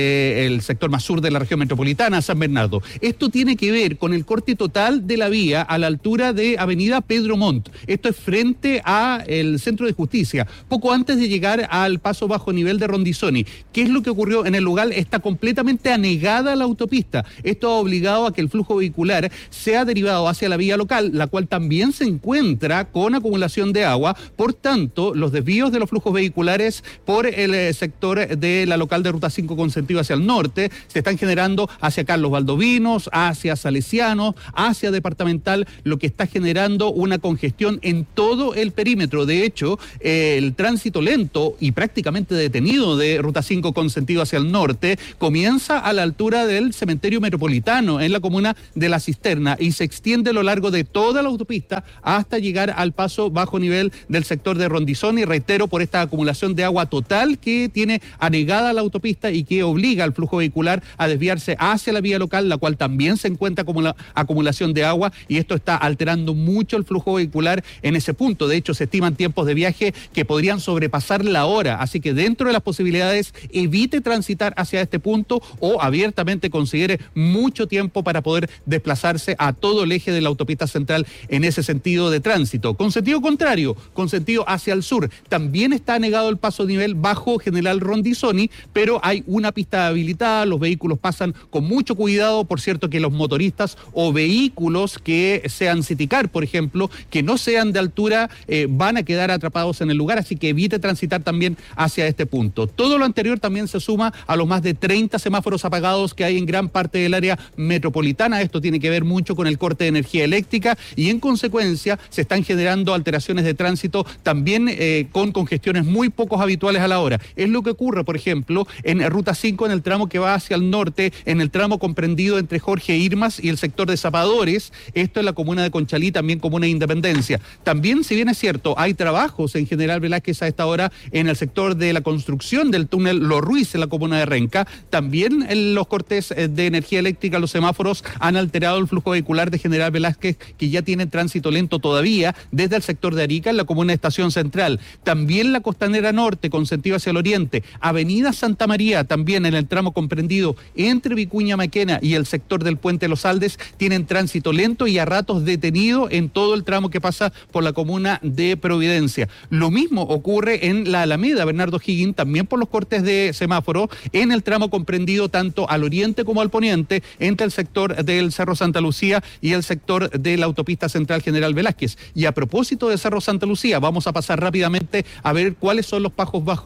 el sector más sur de la región metropolitana, San Bernardo. Esto tiene que ver con el corte total de la vía a la altura de Avenida Pedro Montt. Esto es frente a el Centro de Justicia, poco antes de llegar al paso bajo nivel de Rondizoni. ¿Qué es lo que ocurrió en el lugar? Está completamente anegada la autopista. Esto ha obligado a que el flujo vehicular sea derivado hacia la vía local, la cual también se encuentra con acumulación de agua. Por tanto, los desvíos de los flujos vehiculares por el sector de la local de Ruta 5 con sentido hacia el norte se están generando hacia Carlos Valdovinos, hacia Salesiano, hacia Departamental, lo que está generando una congestión en todo el perímetro. De hecho, el tránsito lento y prácticamente detenido de Ruta 5 con sentido hacia el norte comienza a la altura del cementerio metropolitano en la comuna de La Cisterna y se extiende a lo largo de toda la autopista hasta llegar al paso bajo nivel del sector de Rondizoni, reitero, por esta acumulación de agua total que tiene anegada la autopista y que obliga al flujo vehicular a desviarse hacia la vía local, la cual también se encuentra como la acumulación de agua, y esto está alterando mucho el flujo vehicular en ese punto. De hecho, se estiman tiempos de viaje que podrían sobrepasar la hora, así que dentro de las posibilidades evite transitar hacia este punto o abiertamente considere mucho tiempo para poder desplazarse a todo el eje de la autopista central en ese sentido de tránsito. Con sentido contrario, con sentido hacia el sur, también está anegado el paso nivel bajo General Rondizoni, pero hay una pista habilitada, los vehículos pasan con mucho cuidado. Por cierto que los motoristas o vehículos que sean Citicar, por ejemplo, que no sean de altura, van a quedar atrapados en el lugar, así que evite transitar también hacia este punto. Todo lo anterior también se suma a los más de 30 semáforos apagados que hay en gran parte del área metropolitana. Esto tiene que ver mucho con el corte de energía eléctrica y en consecuencia se están generando alteraciones de tránsito también con congestiones muy pocos habituales a la hora. Es lo que ocurre, por ejemplo, en Ruta 5 en el tramo que va hacia el norte, en el tramo comprendido entre Jorge Irmas y el sector de Zapadores, esto en la comuna de Conchalí, también comuna de Independencia. También, si bien es cierto, hay trabajos en General Velázquez a esta hora en el sector de la construcción del túnel Los Ruiz en la comuna de Renca, también en los cortes de energía eléctrica, los semáforos han alterado el flujo vehicular de General Velázquez, que ya tiene tránsito lento todavía desde el sector de Arica en la comuna de Estación Central. También la Costanera Norte con sentido hacia el oriente, Avenida Santa María, también en el tramo comprendido entre Vicuña Maquena y el sector del Puente Los Aldes, tienen tránsito lento y a ratos detenido en todo el tramo que pasa por la comuna de Providencia. Lo mismo ocurre en la Alameda Bernardo Higgins, también por los cortes de semáforo en el tramo comprendido tanto al oriente como al poniente entre el sector del Cerro Santa Lucía y el sector de la autopista central General Velázquez. Y a propósito de Cerro Santa Lucía, vamos a pasar rápidamente a ver cuáles son los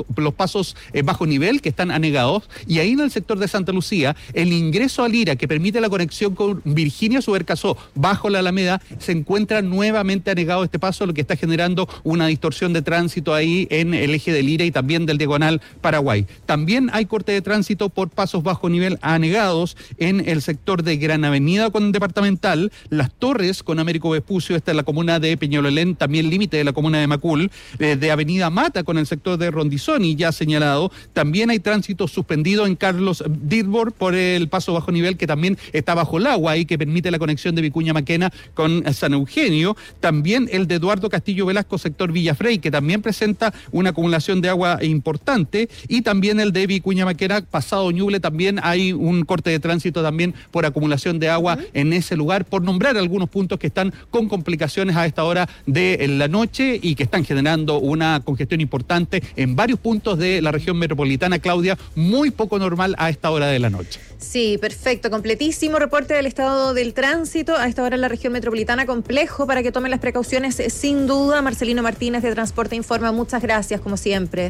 pasos bajo nivel que están anegados. Y ahí en el sector de Santa Lucía, el ingreso a Lira, que permite la conexión con Virginia Subercasó bajo la Alameda, se encuentra nuevamente anegado este paso, lo que está generando una distorsión de tránsito ahí en el eje de Lira y también del Diagonal Paraguay. También hay corte de tránsito por pasos bajo nivel anegados en el sector de Gran Avenida con Departamental, Las Torres con Américo Vespucio, esta es la comuna de Peñalolén, también límite de la comuna de Macul, de Avenida Mata con el sector de Rondizoni ya señalado. También hay tránsito suspendido en Carlos Dilbor por el paso bajo nivel que también está bajo el agua y que permite la conexión de Vicuña Maquena con San Eugenio. También el de Eduardo Castillo Velasco, sector Villafrey, que también presenta una acumulación de agua importante, y también el de Vicuña Maquena, pasado Ñuble, también hay un corte de tránsito también por acumulación de agua en ese lugar, por nombrar algunos puntos que están con complicaciones a esta hora de la noche y que están generando una congestión importante en varios puntos de la región metropolitana. Claudia, muy poco normal a esta hora de la noche. Sí, perfecto, completísimo reporte del estado del tránsito a esta hora en la región metropolitana, complejo para que tomen las precauciones sin duda. Marcelino Martínez de Transporte Informa, muchas gracias como siempre.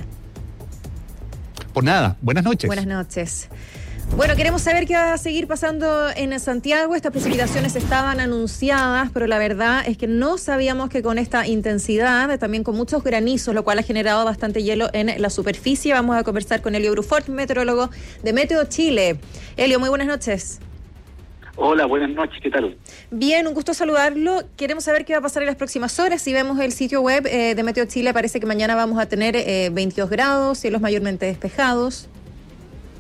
Por nada, buenas noches. Buenas noches. Bueno, queremos saber qué va a seguir pasando en Santiago. Estas precipitaciones estaban anunciadas, pero la verdad es que no sabíamos que con esta intensidad, también con muchos granizos, lo cual ha generado bastante hielo en la superficie. Vamos a conversar con Elio Brufort, meteorólogo de Meteo Chile. Elio, muy buenas noches. Hola, buenas noches, ¿qué tal? Bien, un gusto saludarlo. Queremos saber qué va a pasar en las próximas horas. Si vemos el sitio web de Meteo Chile, parece que mañana vamos a tener 22 grados, cielos mayormente despejados.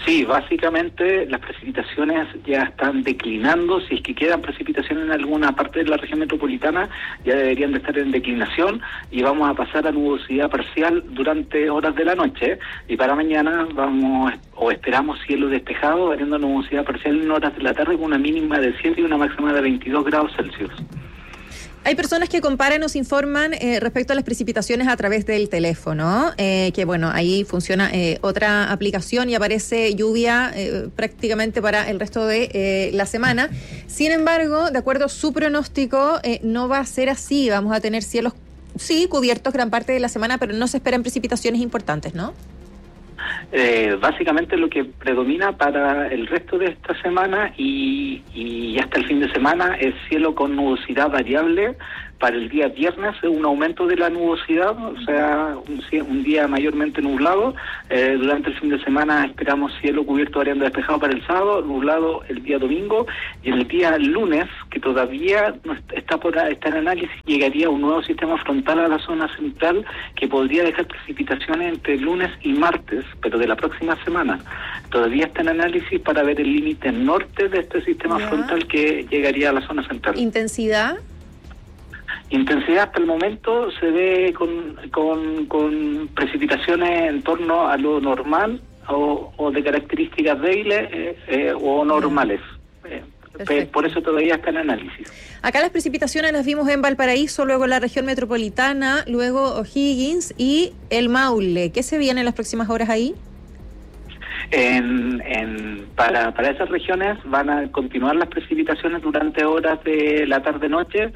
Sí, básicamente las precipitaciones ya están declinando. Si es que quedan precipitaciones en alguna parte de la región metropolitana, ya deberían de estar en declinación y vamos a pasar a nubosidad parcial durante horas de la noche. Y para mañana esperamos cielo despejado, variando nubosidad parcial en horas de la tarde con una mínima de 7 y una máxima de 22 grados Celsius. Hay personas que comparan, nos informan respecto a las precipitaciones a través del teléfono, que bueno, ahí funciona otra aplicación y aparece lluvia prácticamente para el resto de la semana. Sin embargo, de acuerdo a su pronóstico, no va a ser así. Vamos a tener cielos, sí, cubiertos gran parte de la semana, pero no se esperan precipitaciones importantes, ¿no? Básicamente lo que predomina para el resto de esta semana y hasta el fin de semana es cielo con nubosidad variable. Para el día viernes un aumento de la nubosidad, o sea, un día mayormente nublado. Durante el fin de semana esperamos cielo cubierto variando despejado para el sábado, nublado el día domingo, y el día lunes, que todavía no está en análisis, llegaría un nuevo sistema frontal a la zona central que podría dejar precipitaciones entre lunes y martes, pero de la próxima semana. Todavía está en análisis para ver el límite norte de este sistema frontal que llegaría a la zona central. ¿Intensidad? Intensidad hasta el momento se ve con precipitaciones en torno a lo normal o de características débiles o normales. Por eso todavía está en análisis. Acá las precipitaciones las vimos en Valparaíso, luego en la región metropolitana, luego O'Higgins y el Maule. ¿Qué se viene en las próximas horas ahí? Para esas regiones van a continuar las precipitaciones durante horas de la tarde-noche,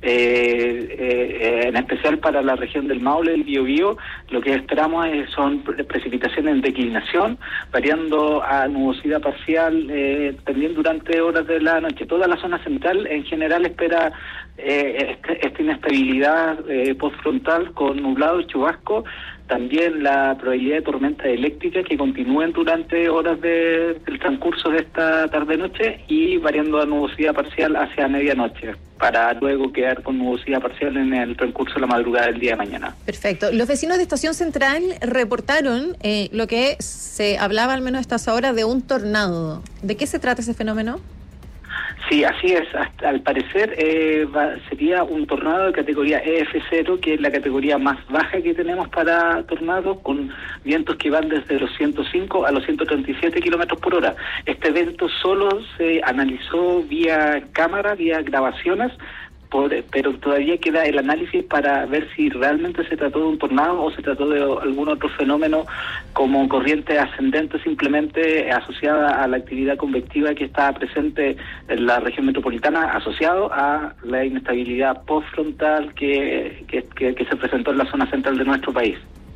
en especial para la región del Maule, el Biobío. Lo que esperamos son precipitaciones en declinación, variando a nubosidad parcial también durante horas de la noche. Toda la zona central en general espera esta inestabilidad postfrontal con nublado y chubasco. También la probabilidad de tormentas eléctricas que continúen durante horas del transcurso de esta tarde-noche y variando a nubosidad parcial hacia medianoche, para luego quedar con nubosidad parcial en el transcurso de la madrugada del día de mañana. Perfecto. Los vecinos de Estación Central reportaron lo que se hablaba al menos a estas horas de un tornado. ¿De qué se trata ese fenómeno? Sí, así es. Al parecer sería un tornado de categoría EF0, que es la categoría más baja que tenemos para tornados, con vientos que van desde los 105 a los 137 kilómetros por hora. Este evento solo se analizó vía cámara, vía grabaciones, pero todavía queda el análisis para ver si realmente se trató de un tornado o se trató de algún otro fenómeno como corriente ascendente simplemente asociada a la actividad convectiva que está presente en la región metropolitana, asociado a la inestabilidad postfrontal que se presentó en la zona central de nuestro país.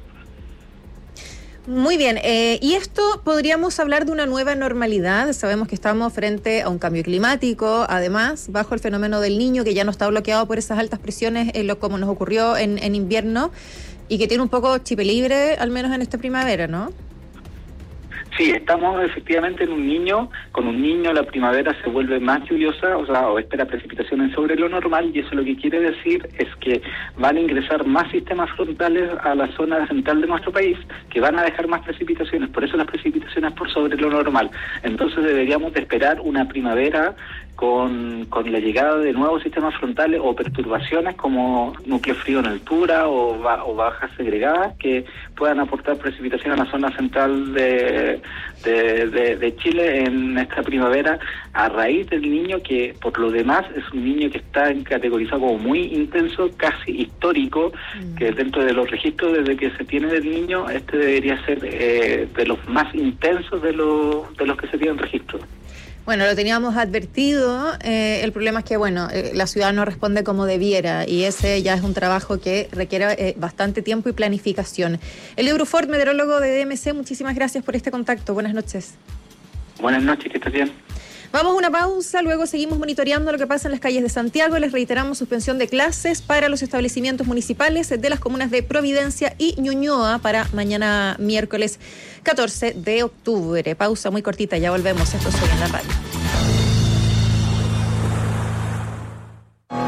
Muy bien, y esto podríamos hablar de una nueva normalidad. Sabemos que estamos frente a un cambio climático, además, bajo el fenómeno del Niño, que ya no está bloqueado por esas altas presiones, como nos ocurrió en invierno, y que tiene un poco chip libre, al menos en esta primavera, ¿no? Sí, estamos efectivamente con un niño la primavera se vuelve más lluviosa, o espera precipitaciones sobre lo normal, y eso lo que quiere decir es que van a ingresar más sistemas frontales a la zona central de nuestro país, que van a dejar más precipitaciones, por eso las precipitaciones por sobre lo normal. Entonces deberíamos de esperar una primavera con la llegada de nuevos sistemas frontales o perturbaciones como núcleo frío en altura o bajas segregadas que puedan aportar precipitación a la zona central de Chile en esta primavera, a raíz del Niño, que por lo demás es un niño que está categorizado como muy intenso, casi histórico, que dentro de los registros desde que se tiene del Niño, este debería ser de los más intensos de los que se tienen registro. Bueno, lo teníamos advertido, el problema es que, la ciudad no responde como debiera y ese ya es un trabajo que requiere bastante tiempo y planificación. Elio Brufort, meteorólogo de DMC, muchísimas gracias por este contacto. Buenas noches. Buenas noches, que estés bien. Vamos a una pausa, luego seguimos monitoreando lo que pasa en las calles de Santiago. Les reiteramos suspensión de clases para los establecimientos municipales de las comunas de Providencia y Ñuñoa para mañana miércoles 14 de octubre. Pausa muy cortita, ya volvemos. Esto es Sobre la Radio.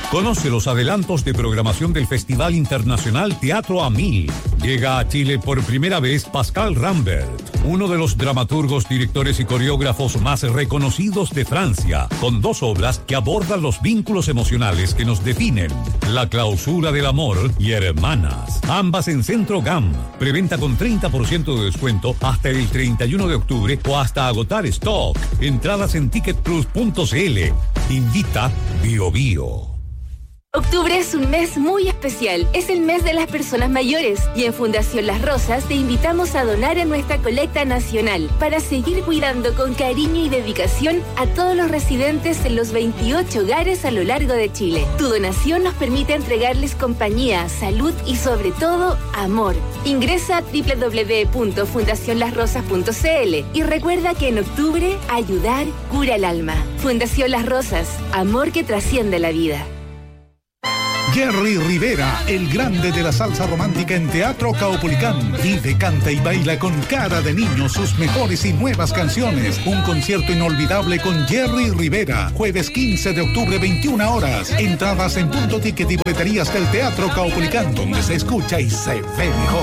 Conoce los adelantos de programación del Festival Internacional Teatro a Mil. Llega a Chile por primera vez Pascal Rambert, uno de los dramaturgos, directores y coreógrafos más reconocidos de Francia, con 2 obras que abordan los vínculos emocionales que nos definen: La clausura del amor y Hermanas. Ambas en Centro GAM. Preventa con 30% de descuento hasta el 31 de octubre o hasta agotar stock. Entradas en ticketplus.cl. Invita BioBio. Octubre es un mes muy especial, es el mes de las personas mayores y en Fundación Las Rosas te invitamos a donar en nuestra colecta nacional para seguir cuidando con cariño y dedicación a todos los residentes en los 28 hogares a lo largo de Chile. Tu donación nos permite entregarles compañía, salud y sobre todo amor. Ingresa a www.fundacionlasrosas.cl y recuerda que en octubre ayudar cura el alma. Fundación Las Rosas, amor que trasciende la vida. Jerry Rivera, el grande de la salsa romántica en Teatro Caupolicán. Vive, canta y baila con cara de niño sus mejores y nuevas canciones. Un concierto inolvidable con Jerry Rivera. Jueves 15 de octubre, 21 horas. Entradas en Punto Ticket y boleterías del Teatro Caupolicán, donde se escucha y se ve mejor.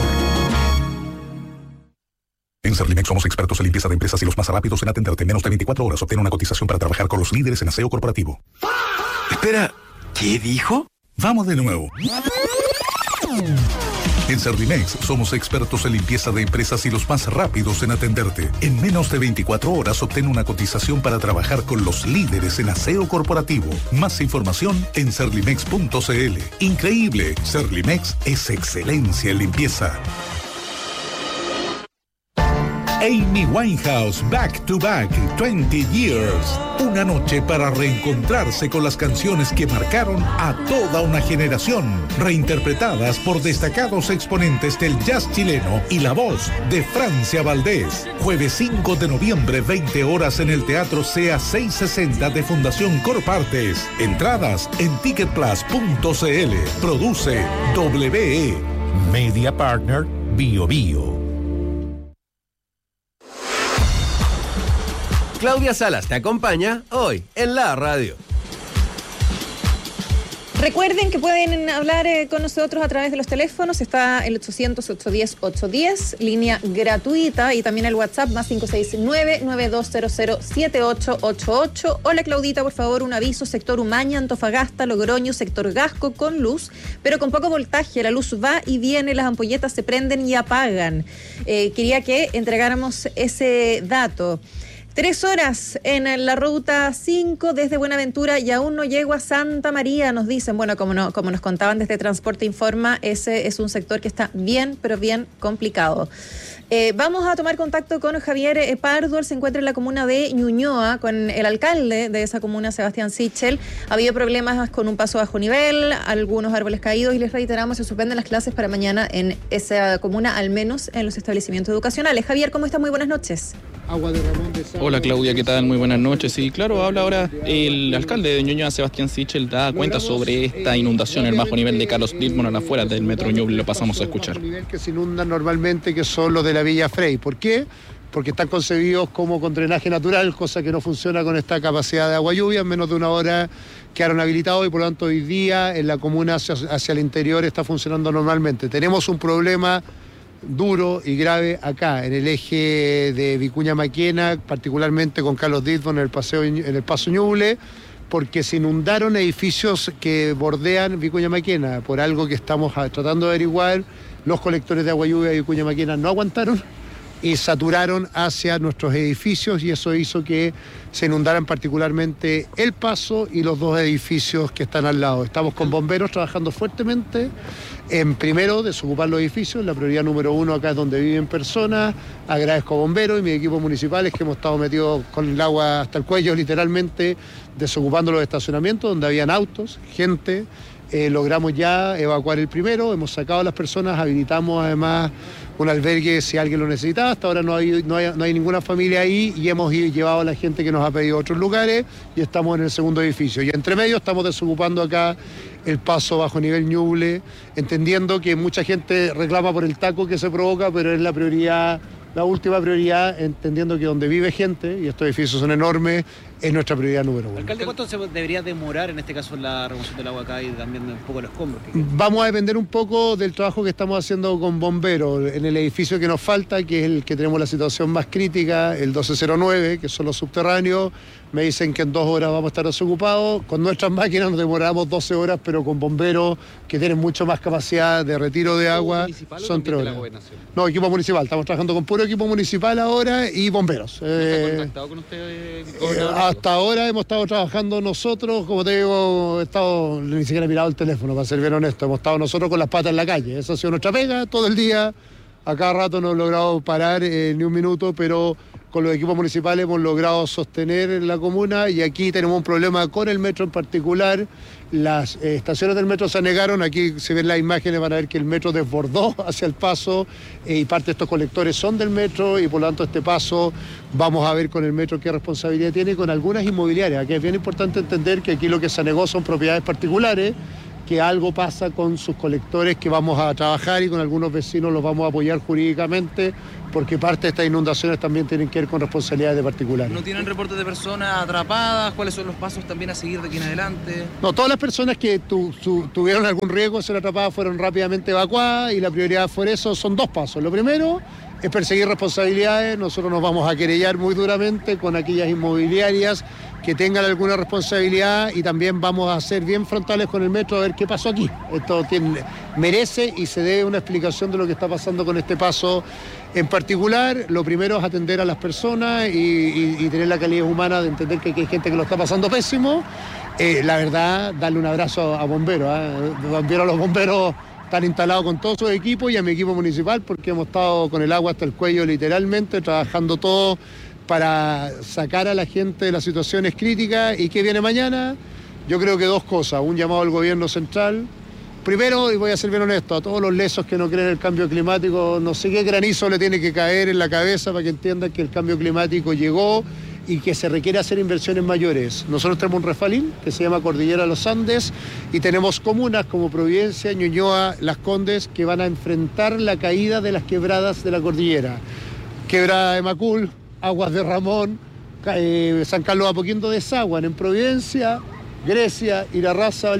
En Serlimex somos expertos en limpieza de empresas y los más rápidos en atenderte. Menos de 24 horas. Obtén una cotización para trabajar con los líderes en aseo corporativo. Espera, ¿qué dijo? Vamos de nuevo. En Serlimex somos expertos en limpieza de empresas y los más rápidos en atenderte. En menos de 24 horas obtén una cotización para trabajar con los líderes en aseo corporativo. Más información en serlimex.cl. Increíble, Serlimex es excelencia en limpieza. Amy Winehouse, Back to Back, 20 Years. Una noche para reencontrarse con las canciones que marcaron a toda una generación, reinterpretadas por destacados exponentes del jazz chileno y la voz de Francia Valdés. Jueves 5 de noviembre, 20 horas en el Teatro CEA 660 de Fundación Corpartes. Entradas en ticketplus.cl. Produce WE. Media Partner BioBio. Claudia Salas te acompaña hoy en la radio. Recuerden que pueden hablar con nosotros a través de los teléfonos. Está el 800-810-810, línea gratuita, y también el WhatsApp más 569-9200-7888. Hola Claudita, por favor, un aviso: sector Umaña, Antofagasta, Logroño, sector Gasco, con luz, pero con poco voltaje. La luz va y viene, las ampolletas se prenden y apagan. Quería que entregáramos ese dato. 3 horas en la ruta 5 desde Buenaventura y aún no llego a Santa María, nos dicen. Bueno, como nos contaban desde Transporte Informa, ese es un sector que está bien, pero bien complicado. Vamos a tomar contacto con Javier Pardo. Él se encuentra en la comuna de Ñuñoa con el alcalde de esa comuna, Sebastián Sichel. Ha habido problemas con un paso bajo nivel, algunos árboles caídos, y les reiteramos, se suspenden las clases para mañana en esa comuna, al menos en los establecimientos educacionales. Javier, ¿cómo está? Muy buenas noches. Hola Claudia, ¿qué tal? Muy buenas noches. Sí, claro, habla ahora el alcalde de Ñuñoa, Sebastián Sichel, da cuenta sobre esta inundación en el bajo nivel de Carlos Dittmund a las afueras del metro Ñuble. Lo pasamos a escuchar. El nivel que se inundan normalmente, que son los de la Villa Frey. ¿Por qué? Porque están concebidos como con drenaje natural, cosa que no funciona con esta capacidad de agua lluvia. En menos de una hora quedaron habilitados y por lo tanto hoy día en la comuna hacia el interior está funcionando normalmente. Tenemos un problema duro y grave acá, en el eje de Vicuña Maquena, particularmente con Carlos Dittmund en el Paso Ñuble, porque se inundaron edificios que bordean Vicuña Maquena, por algo que estamos tratando de averiguar. Los colectores de agua lluvia de Vicuña Maquena no aguantaron y saturaron hacia nuestros edificios, y eso hizo que se inundaran particularmente el paso y los 2 edificios que están al lado. Estamos con bomberos trabajando fuertemente en, primero, desocupar los edificios. La prioridad número 1 acá es donde viven personas. Agradezco a bomberos y mis equipos municipales que hemos estado metidos con el agua hasta el cuello, literalmente, desocupando los estacionamientos donde habían autos, gente. Logramos ya evacuar el primero, hemos sacado a las personas, habilitamos además un albergue si alguien lo necesitaba. Hasta ahora no hay ninguna familia ahí, y hemos llevado a la gente que nos ha pedido otros lugares, y estamos en el segundo edificio. Y entre medio estamos desocupando acá el paso bajo nivel Ñuble, entendiendo que mucha gente reclama por el taco que se provoca, pero es la prioridad, la última prioridad, entendiendo que donde vive gente, y estos edificios son enormes, es nuestra prioridad número 1. Alcalde, ¿cuánto se debería demorar en este caso la remoción del agua acá y también un poco los escombros? Vamos a depender un poco del trabajo que estamos haciendo con bomberos en el edificio que nos falta, que es el que tenemos la situación más crítica, el 1209, que son los subterráneos. Me dicen que en 2 horas vamos a estar desocupados. Con nuestras máquinas nos demoramos 12 horas, pero con bomberos que tienen mucho más capacidad de retiro de agua, son 3 horas. No, equipo municipal. Estamos trabajando con puro equipo municipal ahora y bomberos. ¿No está contactado con usted? Hasta ahora hemos estado trabajando nosotros, como te digo, ni siquiera he mirado el teléfono, para ser bien honesto. Hemos estado nosotros con las patas en la calle. Esa ha sido nuestra pega todo el día. A cada rato no hemos logrado parar ni un minuto, pero con los equipos municipales hemos logrado sostener la comuna y aquí tenemos un problema con el metro en particular. Las estaciones del metro se anegaron, aquí se ven las imágenes, van a ver que el metro desbordó hacia el paso y parte de estos colectores son del metro y por lo tanto este paso vamos a ver con el metro qué responsabilidad tiene con algunas inmobiliarias. Aquí es bien importante entender que aquí lo que se anegó son propiedades particulares, que algo pasa con sus colectores que vamos a trabajar y con algunos vecinos los vamos a apoyar jurídicamente porque parte de estas inundaciones también tienen que ver con responsabilidades de particulares. ¿No tienen reportes de personas atrapadas? ¿Cuáles son los pasos también a seguir de aquí en adelante? No, todas las personas que tuvieron algún riesgo de ser atrapadas fueron rápidamente evacuadas y la prioridad fue eso, son 2 pasos. Lo primero es perseguir responsabilidades, nosotros nos vamos a querellar muy duramente con aquellas inmobiliarias que tengan alguna responsabilidad y también vamos a ser bien frontales con el metro a ver qué pasó aquí. Esto merece y se debe una explicación de lo que está pasando con este paso en particular. Lo primero es atender a las personas y tener la calidad humana de entender que hay gente que lo está pasando pésimo. La verdad, darle un abrazo a bomberos. Los bomberos están instalados con todos sus equipos y a mi equipo municipal porque hemos estado con el agua hasta el cuello literalmente, trabajando todo para sacar a la gente de las situaciones críticas. ¿Y qué viene mañana? Yo creo que 2 cosas. Un llamado al gobierno central. Primero, y voy a ser bien honesto, a todos los lesos que no creen en el cambio climático, no sé qué granizo le tiene que caer en la cabeza para que entiendan que el cambio climático llegó y que se requiere hacer inversiones mayores. Nosotros tenemos un refalín que se llama Cordillera Los Andes y tenemos comunas como Providencia, Ñuñoa, Las Condes que van a enfrentar la caída de las quebradas de la cordillera. Quebrada de Macul, Aguas de Ramón, San Carlos Apoquindo desaguan en Providencia, Grecia, Irarrázaval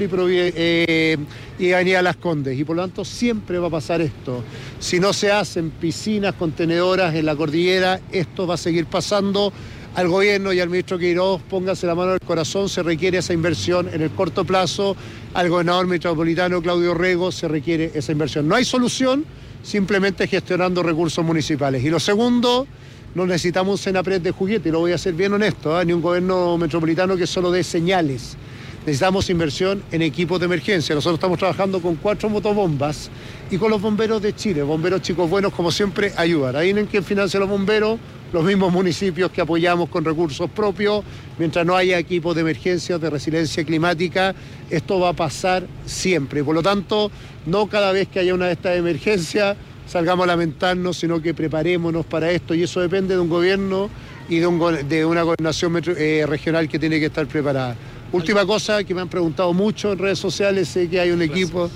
y Avenida Las Condes. Y por lo tanto siempre va a pasar esto. Si no se hacen piscinas contenedoras en la cordillera, esto va a seguir pasando. Al gobierno y al ministro Queiroz, póngase la mano en el corazón, se requiere esa inversión en el corto plazo. Al gobernador metropolitano Claudio Rego se requiere esa inversión. No hay solución, simplemente gestionando recursos municipales. Y lo segundo, no necesitamos un Senapred de juguete, y lo voy a ser bien honesto, ni un gobierno metropolitano que solo dé señales. Necesitamos inversión en equipos de emergencia. Nosotros estamos trabajando con 4 motobombas y con los bomberos de Chile. Bomberos chicos buenos, como siempre, ayudan. Ahí en quien financia los bomberos, los mismos municipios que apoyamos con recursos propios. Mientras no haya equipos de emergencia, de resiliencia climática, esto va a pasar siempre. Por lo tanto, no cada vez que haya una de estas emergencias salgamos a lamentarnos, sino que preparémonos para esto. Y eso depende de un gobierno y de una gobernación regional que tiene que estar preparada. Última cosa que me han preguntado mucho en redes sociales, sé que hay un equipo.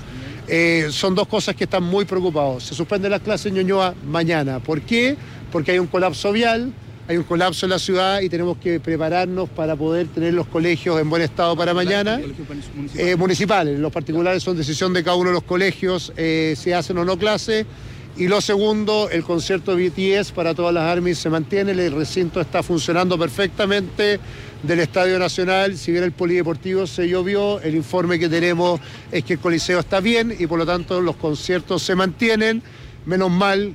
Son 2 cosas que están muy preocupados. Se suspenden las clases en Ñuñoa mañana. ¿Por qué? Porque hay un colapso vial, hay un colapso en la ciudad y tenemos que prepararnos para poder tener los colegios en buen estado para mañana. Municipales, los particulares son decisión de cada uno de los colegios, si hacen o no clases. Y lo segundo, el concierto BTS para todas las ARMYs se mantiene, el recinto está funcionando perfectamente del Estadio Nacional. Si bien el polideportivo se llovió, el informe que tenemos es que el Coliseo está bien y por lo tanto los conciertos se mantienen. Menos mal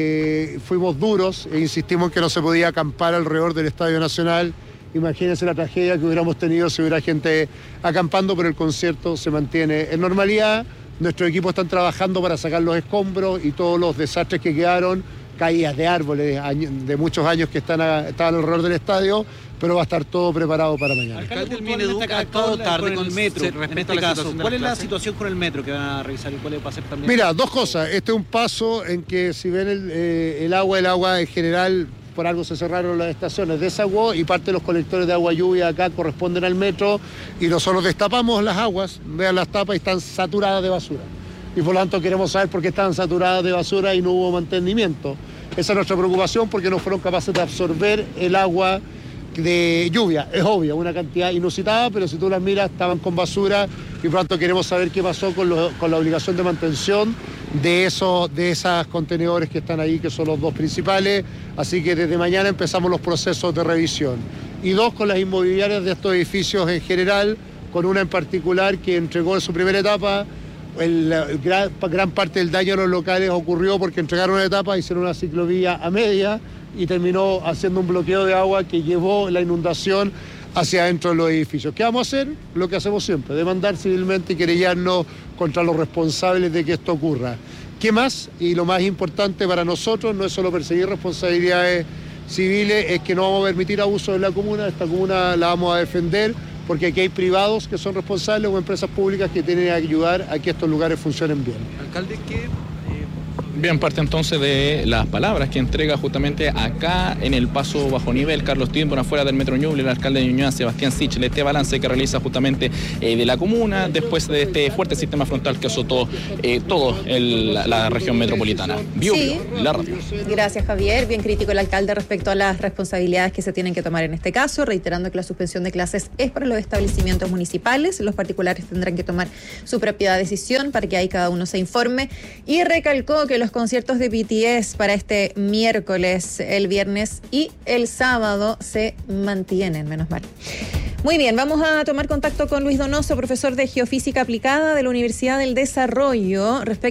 que fuimos duros e insistimos en que no se podía acampar alrededor del Estadio Nacional. Imagínense la tragedia que hubiéramos tenido si hubiera gente acampando, pero el concierto se mantiene en normalidad. Nuestros equipos están trabajando para sacar los escombros y todos los desastres que quedaron, caídas de árboles de muchos años que estaban alrededor del estadio, pero va a estar todo preparado para mañana. Alcalde, el Mineduc ha actuado tarde con el metro en este caso. ¿Cuál es la situación con el metro que van a revisar y cuál va a ser también? Mira, 2 cosas. Este es un paso en que si ven el agua en general, por algo se cerraron las estaciones, desaguó y parte de los colectores de agua lluvia acá corresponden al metro y nosotros destapamos las aguas, vean las tapas y están saturadas de basura. Y por lo tanto queremos saber por qué están saturadas de basura y no hubo mantenimiento. Esa es nuestra preocupación porque no fueron capaces de absorber el agua de lluvia. Es obvio, una cantidad inusitada, pero si tú las miras estaban con basura y pronto queremos saber qué pasó con la obligación de mantención de esos contenedores que están ahí, que son los dos principales. Así que desde mañana empezamos los procesos de revisión. Y dos, con las inmobiliarias de estos edificios en general, con una en particular que entregó en su primera etapa. Gran parte del daño a los locales ocurrió porque entregaron una etapa, hicieron una ciclovía a media y terminó haciendo un bloqueo de agua que llevó la inundación hacia adentro de los edificios. ¿Qué vamos a hacer? Lo que hacemos siempre, demandar civilmente y querellarnos contra los responsables de que esto ocurra. ¿Qué más? Y lo más importante para nosotros no es solo perseguir responsabilidades civiles, es que no vamos a permitir abusos en la comuna. Esta comuna la vamos a defender, porque aquí hay privados que son responsables o empresas públicas que tienen que ayudar a que estos lugares funcionen bien. Alcalde, ¿qué? Bien, parte entonces de las palabras que entrega justamente acá en el paso bajo nivel Carlos Tidbon, afuera del Metro Ñuble, el alcalde de Ñuñoa, Sebastián Sichel, este balance que realiza justamente de la comuna después de este fuerte sistema frontal que azotó toda la región metropolitana. Sí. La radio. Gracias, Javier. Bien crítico el alcalde respecto a las responsabilidades que se tienen que tomar en este caso, reiterando que la suspensión de clases es para los establecimientos municipales. Los particulares tendrán que tomar su propia decisión para que ahí cada uno se informe. Y recalcó que los conciertos de BTS para este miércoles, el viernes y el sábado se mantienen, menos mal. Muy bien, vamos a tomar contacto con Luis Donoso, profesor de Geofísica Aplicada de la Universidad del Desarrollo, respecto